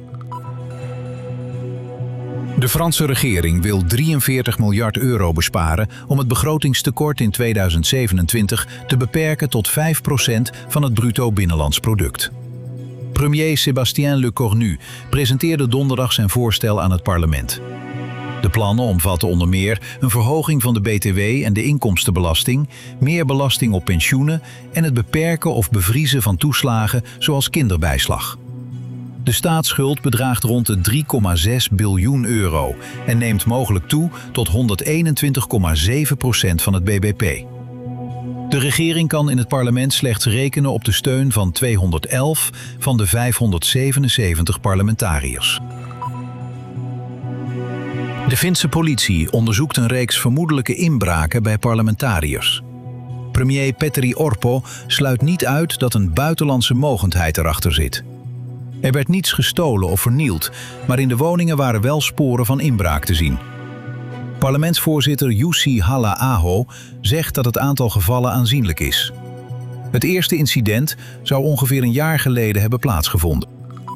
De Franse regering wil 43 miljard euro besparen om het begrotingstekort in 2027 te beperken tot 5% van het bruto binnenlands product. Premier Sébastien Lecornu presenteerde donderdag zijn voorstel aan het parlement. De plannen omvatten onder meer een verhoging van de BTW en de inkomstenbelasting, meer belasting op pensioenen en het beperken of bevriezen van toeslagen zoals kinderbijslag. De staatsschuld bedraagt rond de 3,6 biljoen euro en neemt mogelijk toe tot 121,7% van het bbp. De regering kan in het parlement slechts rekenen op de steun van 211 van de 577 parlementariërs. De Finse politie onderzoekt een reeks vermoedelijke inbraken bij parlementariërs. Premier Petteri Orpo sluit niet uit dat een buitenlandse mogendheid erachter zit. Er werd niets gestolen of vernield, maar in de woningen waren wel sporen van inbraak te zien. Parlementsvoorzitter Jussi Halla-aho zegt dat het aantal gevallen aanzienlijk is. Het eerste incident zou ongeveer een jaar geleden hebben plaatsgevonden.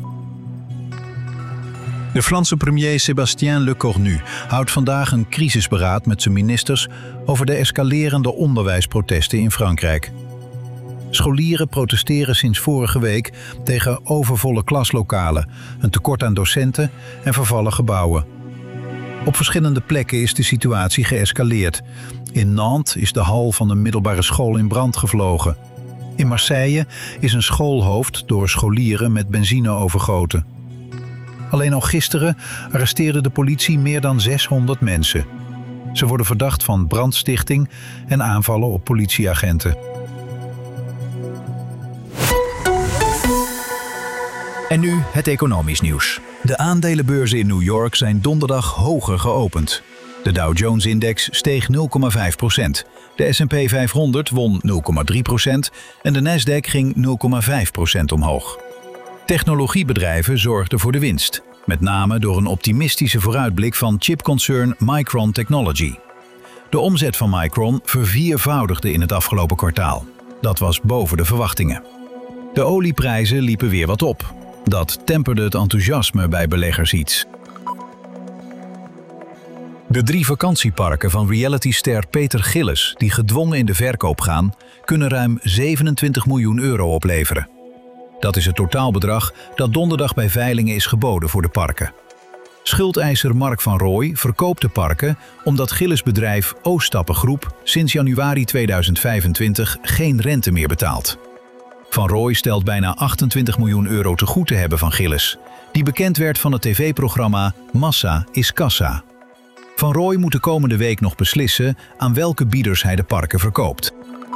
De Franse premier Sébastien Lecornu houdt vandaag een crisisberaad met zijn ministers over de escalerende onderwijsprotesten in Frankrijk. Scholieren protesteren sinds vorige week tegen overvolle klaslokalen, een tekort aan docenten en vervallen gebouwen. Op verschillende plekken is de situatie geëscaleerd. In Nantes is de hal van een middelbare school in brand gevlogen. In Marseille is een schoolhoofd door scholieren met benzine overgoten. Alleen al gisteren arresteerde de politie meer dan 600 mensen. Ze worden verdacht van brandstichting en aanvallen op politieagenten. En nu het economisch nieuws. De aandelenbeurzen in New York zijn donderdag hoger geopend. De Dow Jones-index steeg 0,5%. De S&P 500 won 0,3% en de Nasdaq ging 0,5% omhoog. Technologiebedrijven zorgden voor de winst, met name door een optimistische vooruitblik van chipconcern Micron Technology. De omzet van Micron verviervoudigde in het afgelopen kwartaal. Dat was boven de verwachtingen. De olieprijzen liepen weer wat op. Dat temperde het enthousiasme bij beleggers iets. De 3 vakantieparken van realityster Peter Gillis, die gedwongen in de verkoop gaan, kunnen ruim 27 miljoen euro opleveren. Dat is het totaalbedrag dat donderdag bij veilingen is geboden voor de parken. Schuldeiser Mark van Rooij verkoopt de parken omdat Gillis bedrijf Oostappengroep sinds januari 2025 geen rente meer betaalt. Van Rooij stelt bijna 28 miljoen euro te goed te hebben van Gillis, die bekend werd van het tv-programma Massa is Kassa. Van Rooij moet de komende week nog beslissen aan welke bieders hij de parken verkoopt.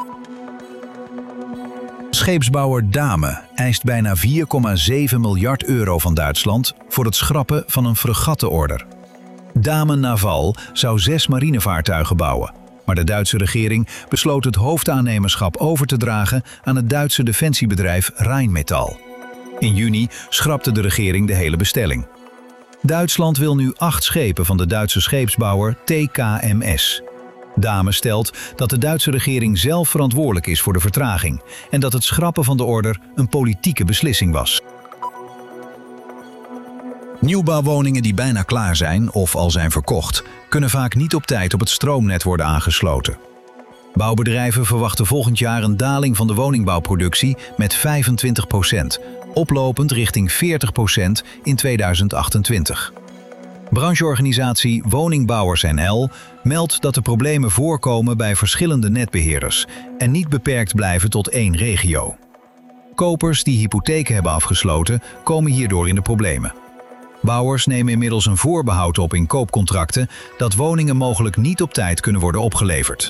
Scheepsbouwer Damen eist bijna 4,7 miljard euro van Duitsland voor het schrappen van een fregattenorder. Damen Naval zou 6 marinevaartuigen bouwen, maar de Duitse regering besloot het hoofdaannemerschap over te dragen aan het Duitse defensiebedrijf Rheinmetall. In juni schrapte de regering de hele bestelling. Duitsland wil nu 8 schepen van de Duitse scheepsbouwer TKMS. Damen stelt dat de Duitse regering zelf verantwoordelijk is voor de vertraging en dat het schrappen van de order een politieke beslissing was. Nieuwbouwwoningen die bijna klaar zijn of al zijn verkocht, kunnen vaak niet op tijd op het stroomnet worden aangesloten. Bouwbedrijven verwachten volgend jaar een daling van de woningbouwproductie met 25%, oplopend richting 40% in 2028. Brancheorganisatie Woningbouwers NL meldt dat de problemen voorkomen bij verschillende netbeheerders en niet beperkt blijven tot één regio. Kopers die hypotheken hebben afgesloten, komen hierdoor in de problemen. Bouwers nemen inmiddels een voorbehoud op in koopcontracten dat woningen mogelijk niet op tijd kunnen worden opgeleverd.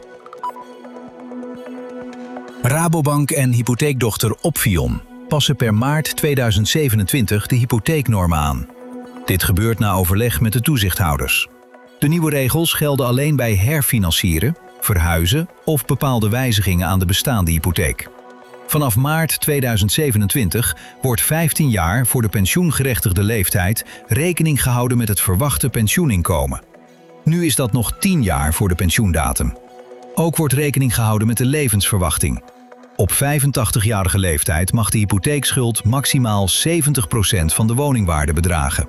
Rabobank en hypotheekdochter Opfion passen per maart 2027 de hypotheeknormen aan. Dit gebeurt na overleg met de toezichthouders. De nieuwe regels gelden alleen bij herfinancieren, verhuizen of bepaalde wijzigingen aan de bestaande hypotheek. Vanaf maart 2027 wordt 15 jaar voor de pensioengerechtigde leeftijd rekening gehouden met het verwachte pensioeninkomen. Nu is dat nog 10 jaar voor de pensioendatum. Ook wordt rekening gehouden met de levensverwachting. Op 85-jarige leeftijd mag de hypotheekschuld maximaal 70% van de woningwaarde bedragen.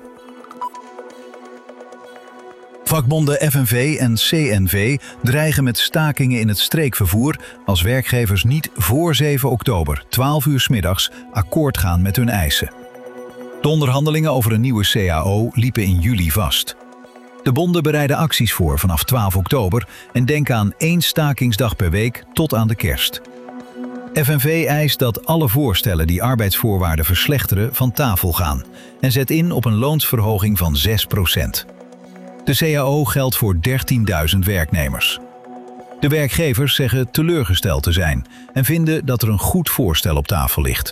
Vakbonden FNV en CNV dreigen met stakingen in het streekvervoer als werkgevers niet voor 7 oktober, 12 uur 's middags, akkoord gaan met hun eisen. De onderhandelingen over een nieuwe CAO liepen in juli vast. De bonden bereiden acties voor vanaf 12 oktober en denken aan 1 stakingsdag per week tot aan de kerst. FNV eist dat alle voorstellen die arbeidsvoorwaarden verslechteren van tafel gaan en zet in op een loonsverhoging van 6%. De CAO geldt voor 13.000 werknemers. De werkgevers zeggen teleurgesteld te zijn en vinden dat er een goed voorstel op tafel ligt.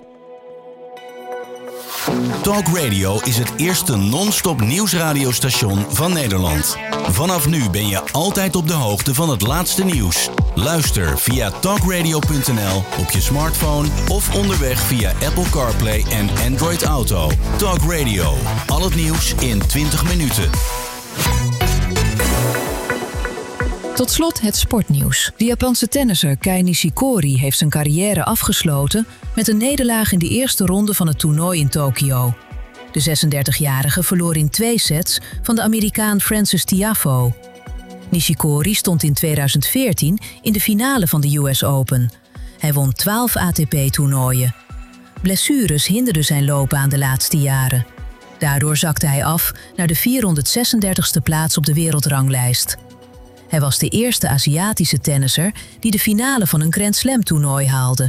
Talk Radio is het eerste non-stop nieuwsradiostation van Nederland. Vanaf nu ben je altijd op de hoogte van het laatste nieuws. Luister via talkradio.nl op je smartphone of onderweg via Apple CarPlay en Android Auto. Talk Radio, al het nieuws in 20 minuten. Tot slot het sportnieuws. De Japanse tennisser Kei Nishikori heeft zijn carrière afgesloten met een nederlaag in de eerste ronde van het toernooi in Tokio. De 36-jarige verloor in 2 sets van de Amerikaan Frances Tiafoe. Nishikori stond in 2014 in de finale van de US Open. Hij won 12 ATP-toernooien. Blessures hinderden zijn loopbaan de laatste jaren. Daardoor zakte hij af naar de 436e plaats op de wereldranglijst. Hij was de eerste Aziatische tennisser die de finale van een Grand Slam-toernooi haalde.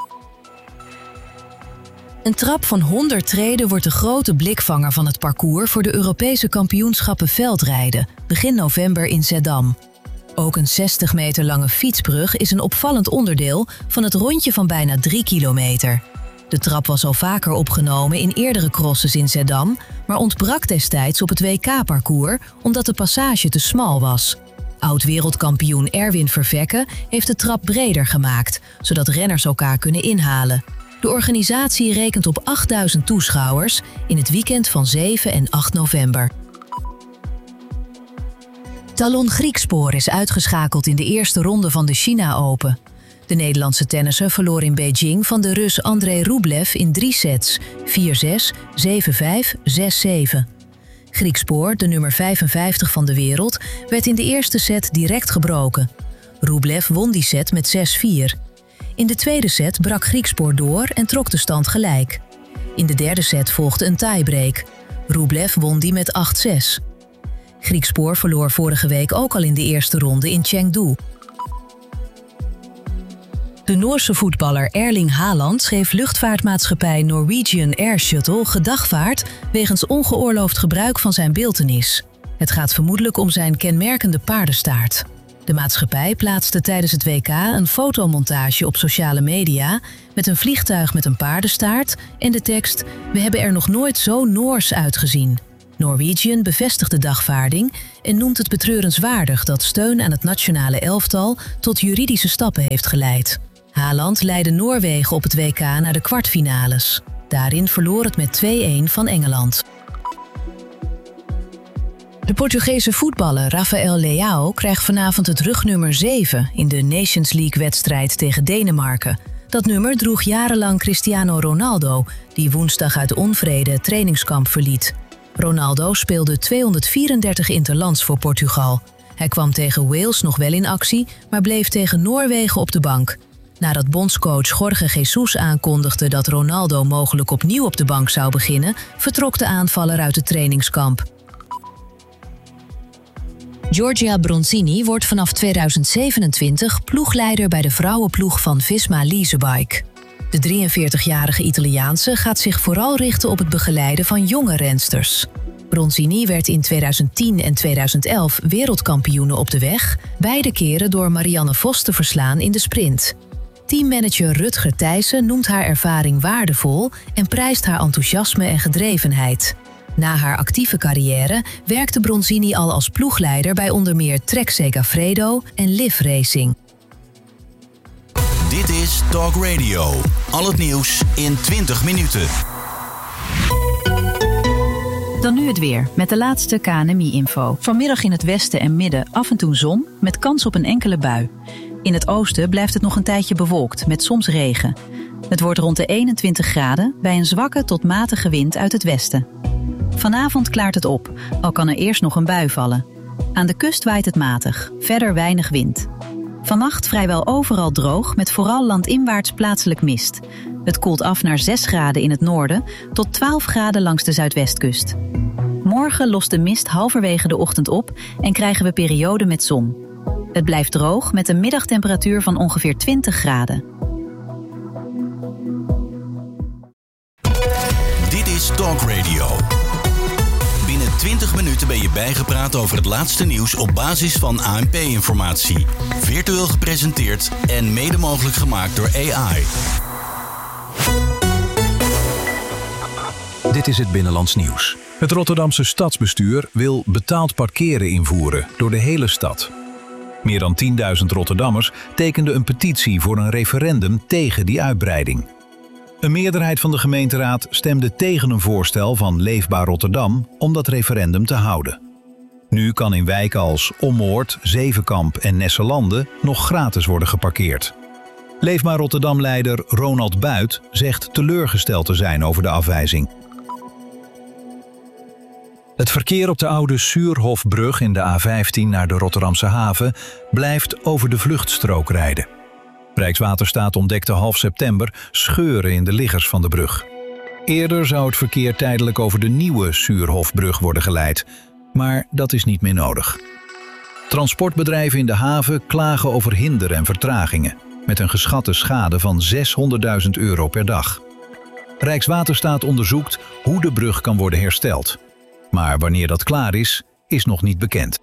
Een trap van 100 treden wordt de grote blikvanger van het parcours voor de Europese kampioenschappen veldrijden, begin november in Zeddam. Ook een 60 meter lange fietsbrug is een opvallend onderdeel van het rondje van bijna 3 kilometer. De trap was al vaker opgenomen in eerdere crosses in Zeddam, maar ontbrak destijds op het WK-parcours omdat de passage te smal was. Oud-wereldkampioen Erwin Vervekke heeft de trap breder gemaakt, zodat renners elkaar kunnen inhalen. De organisatie rekent op 8000 toeschouwers in het weekend van 7 en 8 november. Talon Griekspoor is uitgeschakeld in de eerste ronde van de China Open. De Nederlandse tennisser verloor in Beijing van de Rus Andrei Rublev in 3 sets, 4-6, 7-5, 6-7. Griekspoor, de nummer 55 van de wereld, werd in de eerste set direct gebroken. Rublev won die set met 6-4. In de tweede set brak Griekspoor door en trok de stand gelijk. In de derde set volgde een tiebreak. Rublev won die met 8-6. Griekspoor verloor vorige week ook al in de eerste ronde in Chengdu. De Noorse voetballer Erling Haaland schreef luchtvaartmaatschappij Norwegian Air Shuttle gedagvaard wegens ongeoorloofd gebruik van zijn beeltenis. Het gaat vermoedelijk om zijn kenmerkende paardenstaart. De maatschappij plaatste tijdens het WK een fotomontage op sociale media met een vliegtuig met een paardenstaart en de tekst "We hebben er nog nooit zo Noors uitgezien". Norwegian bevestigt de dagvaarding en noemt het betreurenswaardig dat steun aan het nationale elftal tot juridische stappen heeft geleid. Haaland leidde Noorwegen op het WK naar de kwartfinales. Daarin verloor het met 2-1 van Engeland. De Portugese voetballer Rafael Leao krijgt vanavond het rugnummer 7 in de Nations League-wedstrijd tegen Denemarken. Dat nummer droeg jarenlang Cristiano Ronaldo, die woensdag uit onvrede het trainingskamp verliet. Ronaldo speelde 234 interlands voor Portugal. Hij kwam tegen Wales nog wel in actie, maar bleef tegen Noorwegen op de bank. Nadat bondscoach Jorge Jesus aankondigde dat Ronaldo mogelijk opnieuw op de bank zou beginnen, vertrok de aanvaller uit het trainingskamp. Giorgia Bronzini wordt vanaf 2027 ploegleider bij de vrouwenploeg van Visma Leasebike. De 43-jarige Italiaanse gaat zich vooral richten op het begeleiden van jonge rensters. Bronzini werd in 2010 en 2011 wereldkampioene op de weg, beide keren door Marianne Vos te verslaan in de sprint. Teammanager Rutger Thijssen noemt haar ervaring waardevol en prijst haar enthousiasme en gedrevenheid. Na haar actieve carrière werkte Bronzini al als ploegleider bij onder meer Trek Segafredo en Liv Racing. Dit is Talk Radio. Al het nieuws in 20 minuten. Dan nu het weer, met de laatste KNMI-info. Vanmiddag in het westen en midden af en toe zon, met kans op een enkele bui. In het oosten blijft het nog een tijdje bewolkt, met soms regen. Het wordt rond de 21 graden bij een zwakke tot matige wind uit het westen. Vanavond klaart het op, al kan er eerst nog een bui vallen. Aan de kust waait het matig, verder weinig wind. Vannacht vrijwel overal droog, met vooral landinwaarts plaatselijk mist. Het koelt af naar 6 graden in het noorden tot 12 graden langs de zuidwestkust. Morgen lost de mist halverwege de ochtend op en krijgen we perioden met zon. Het blijft droog met een middagtemperatuur van ongeveer 20 graden. Dit is Talk Radio. Binnen 20 minuten ben je bijgepraat over het laatste nieuws op basis van ANP-informatie. Virtueel gepresenteerd en mede mogelijk gemaakt door AI. Dit is het Binnenlands Nieuws. Het Rotterdamse stadsbestuur wil betaald parkeren invoeren door de hele stad. Meer dan 10.000 Rotterdammers tekenden een petitie voor een referendum tegen die uitbreiding. Een meerderheid van de gemeenteraad stemde tegen een voorstel van Leefbaar Rotterdam om dat referendum te houden. Nu kan in wijken als Ommoord, Zevenkamp en Nesselande nog gratis worden geparkeerd. Leefbaar Rotterdam-leider Ronald Buit zegt teleurgesteld te zijn over de afwijzing. Het verkeer op de oude Suurhofbrug in de A15 naar de Rotterdamse haven blijft over de vluchtstrook rijden. Rijkswaterstaat ontdekte half september scheuren in de liggers van de brug. Eerder zou het verkeer tijdelijk over de nieuwe Suurhofbrug worden geleid, maar dat is niet meer nodig. Transportbedrijven in de haven klagen over hinder en vertragingen, met een geschatte schade van €600.000 per dag. Rijkswaterstaat onderzoekt hoe de brug kan worden hersteld. Maar wanneer dat klaar is, is nog niet bekend.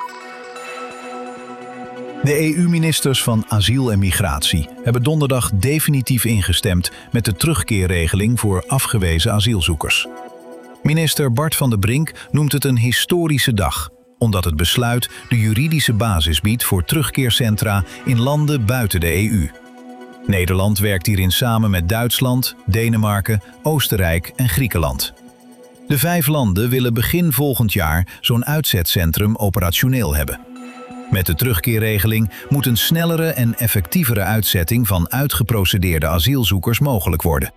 De EU-ministers van Asiel en Migratie hebben donderdag definitief ingestemd met de terugkeerregeling voor afgewezen asielzoekers. Minister Bart van der Brink noemt het een historische dag, omdat het besluit de juridische basis biedt voor terugkeercentra in landen buiten de EU. Nederland werkt hierin samen met Duitsland, Denemarken, Oostenrijk en Griekenland. De 5 landen willen begin volgend jaar zo'n uitzetcentrum operationeel hebben. Met de terugkeerregeling moet een snellere en effectievere uitzetting van uitgeprocedeerde asielzoekers mogelijk worden.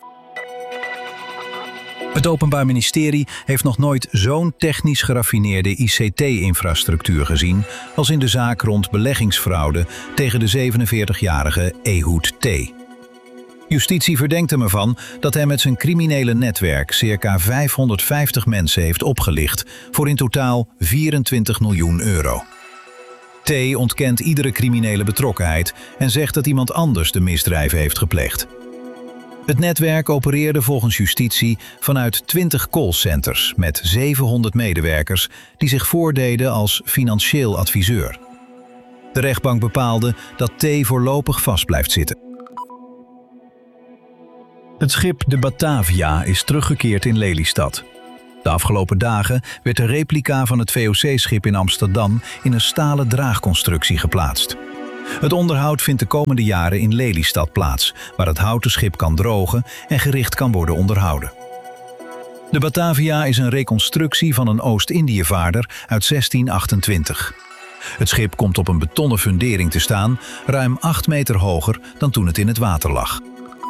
Het Openbaar Ministerie heeft nog nooit zo'n technisch geraffineerde ICT-infrastructuur gezien als in de zaak rond beleggingsfraude tegen de 47-jarige Ehud T. Justitie verdenkt hem ervan dat hij met zijn criminele netwerk circa 550 mensen heeft opgelicht voor in totaal €24 miljoen. T ontkent iedere criminele betrokkenheid en zegt dat iemand anders de misdrijven heeft gepleegd. Het netwerk opereerde volgens justitie vanuit 20 callcenters met 700 medewerkers die zich voordeden als financieel adviseur. De rechtbank bepaalde dat T voorlopig vast blijft zitten. Het schip de Batavia is teruggekeerd in Lelystad. De afgelopen dagen werd de replica van het VOC-schip in Amsterdam in een stalen draagconstructie geplaatst. Het onderhoud vindt de komende jaren in Lelystad plaats, waar het houten schip kan drogen en gericht kan worden onderhouden. De Batavia is een reconstructie van een Oost-Indiëvaarder uit 1628. Het schip komt op een betonnen fundering te staan, ruim 8 meter hoger dan toen het in het water lag.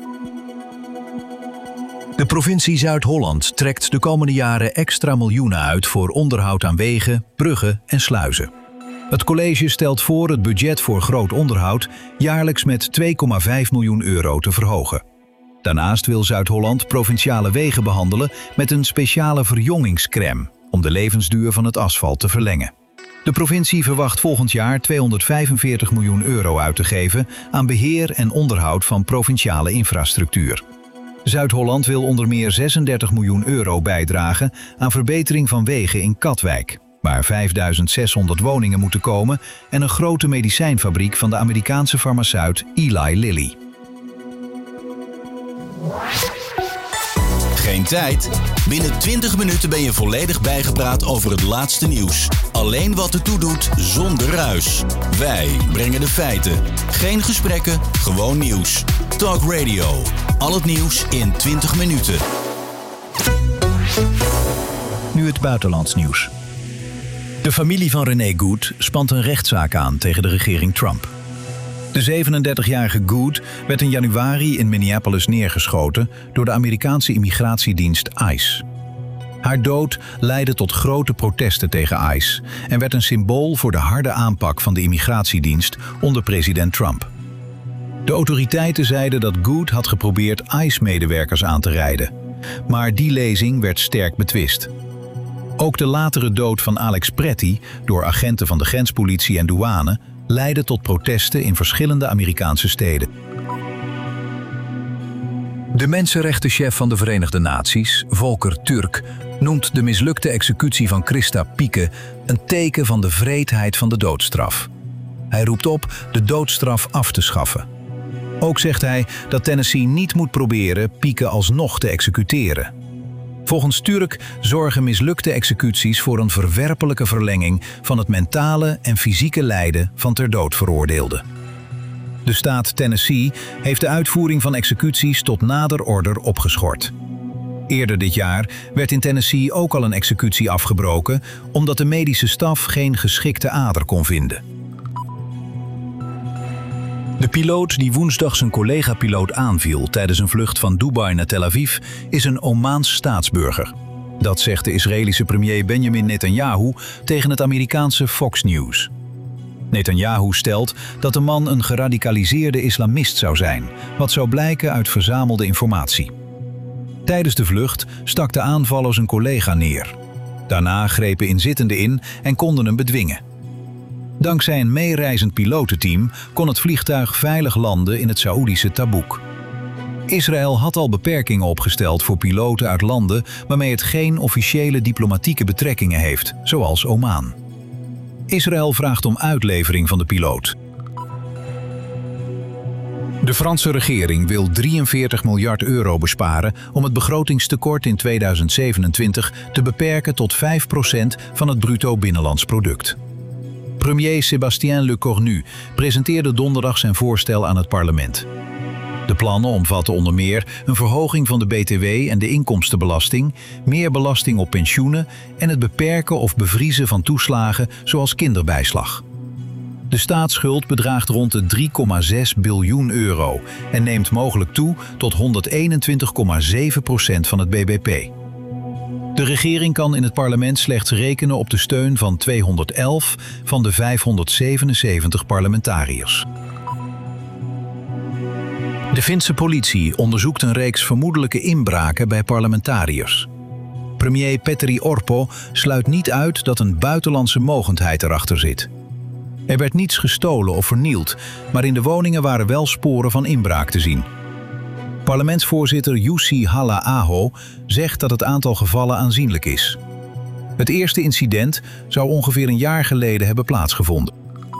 De provincie Zuid-Holland trekt de komende jaren extra miljoenen uit voor onderhoud aan wegen, bruggen en sluizen. Het college stelt voor het budget voor groot onderhoud jaarlijks met 2,5 miljoen euro te verhogen. Daarnaast wil Zuid-Holland provinciale wegen behandelen met een speciale verjongingscrème om de levensduur van het asfalt te verlengen. De provincie verwacht volgend jaar 245 miljoen euro uit te geven aan beheer en onderhoud van provinciale infrastructuur. Zuid-Holland wil onder meer 36 miljoen euro bijdragen aan verbetering van wegen in Katwijk, waar 5600 woningen moeten komen en een grote medicijnfabriek van de Amerikaanse farmaceut Eli Lilly. Geen tijd? Binnen 20 minuten ben je volledig bijgepraat over het laatste nieuws. Alleen wat ertoe doet, zonder ruis. Wij brengen de feiten. Geen gesprekken, gewoon nieuws. Talk Radio. Al het nieuws in 20 minuten. Nu het buitenlands nieuws. De familie van René Good spant een rechtszaak aan tegen de regering Trump. De 37-jarige Good werd in januari in Minneapolis neergeschoten door de Amerikaanse immigratiedienst ICE. Haar dood leidde tot grote protesten tegen ICE en werd een symbool voor de harde aanpak van de immigratiedienst onder president Trump. De autoriteiten zeiden dat Good had geprobeerd ICE-medewerkers aan te rijden, maar die lezing werd sterk betwist. Ook de latere dood van Alex Pretty door agenten van de grenspolitie en douane leidde tot protesten in verschillende Amerikaanse steden. De mensenrechtenchef van de Verenigde Naties, Volker Türk, noemt de mislukte executie van Christa Pieke een teken van de wreedheid van de doodstraf. Hij roept op de doodstraf af te schaffen. Ook zegt hij dat Tennessee niet moet proberen Pieke alsnog te executeren. Volgens Türk zorgen mislukte executies voor een verwerpelijke verlenging van het mentale en fysieke lijden van ter dood veroordeelden. De staat Tennessee heeft de uitvoering van executies tot nader order opgeschort. Eerder dit jaar werd in Tennessee ook al een executie afgebroken omdat de medische staf geen geschikte ader kon vinden. De piloot die woensdag zijn collega-piloot aanviel tijdens een vlucht van Dubai naar Tel Aviv is een Omaans staatsburger. Dat zegt de Israëlische premier Benjamin Netanyahu tegen het Amerikaanse Fox News. Netanyahu stelt dat de man een geradicaliseerde islamist zou zijn, wat zou blijken uit verzamelde informatie. Tijdens de vlucht stak de aanvaller zijn collega neer. Daarna grepen inzittenden in en konden hem bedwingen. Dankzij een meereizend pilotenteam kon het vliegtuig veilig landen in het Saoedische Tabuk. Israël had al beperkingen opgesteld voor piloten uit landen waarmee het geen officiële diplomatieke betrekkingen heeft, zoals Oman. Israël vraagt om uitlevering van de piloot. De Franse regering wil 43 miljard euro besparen om het begrotingstekort in 2027 te beperken tot 5% van het bruto binnenlands product. Premier Sébastien Lecornu presenteerde donderdag zijn voorstel aan het parlement. De plannen omvatten onder meer een verhoging van de BTW en de inkomstenbelasting, meer belasting op pensioenen en het beperken of bevriezen van toeslagen zoals kinderbijslag. De staatsschuld bedraagt rond de 3,6 biljoen euro en neemt mogelijk toe tot 121,7% van het bbp. De regering kan in het parlement slechts rekenen op de steun van 211 van de 577 parlementariërs. De Finse politie onderzoekt een reeks vermoedelijke inbraken bij parlementariërs. Premier Petteri Orpo sluit niet uit dat een buitenlandse mogendheid erachter zit. Er werd niets gestolen of vernield, maar in de woningen waren wel sporen van inbraak te zien. Parlementsvoorzitter Yussi Halla-Aho zegt dat het aantal gevallen aanzienlijk is. Het eerste incident zou ongeveer een jaar geleden hebben plaatsgevonden.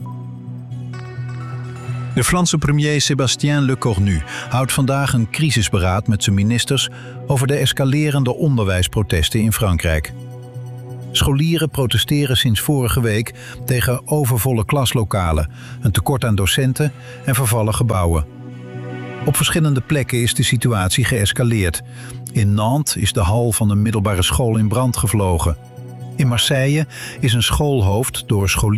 De Franse premier Sébastien Lecornu houdt vandaag een crisisberaad met zijn ministers over de escalerende onderwijsprotesten in Frankrijk. Scholieren protesteren sinds vorige week tegen overvolle klaslokalen, een tekort aan docenten en vervallen gebouwen. Op verschillende plekken is de situatie geëscaleerd. In Nantes is de hal van een middelbare school in brand gevlogen. In Marseille is een schoolhoofd door scholieren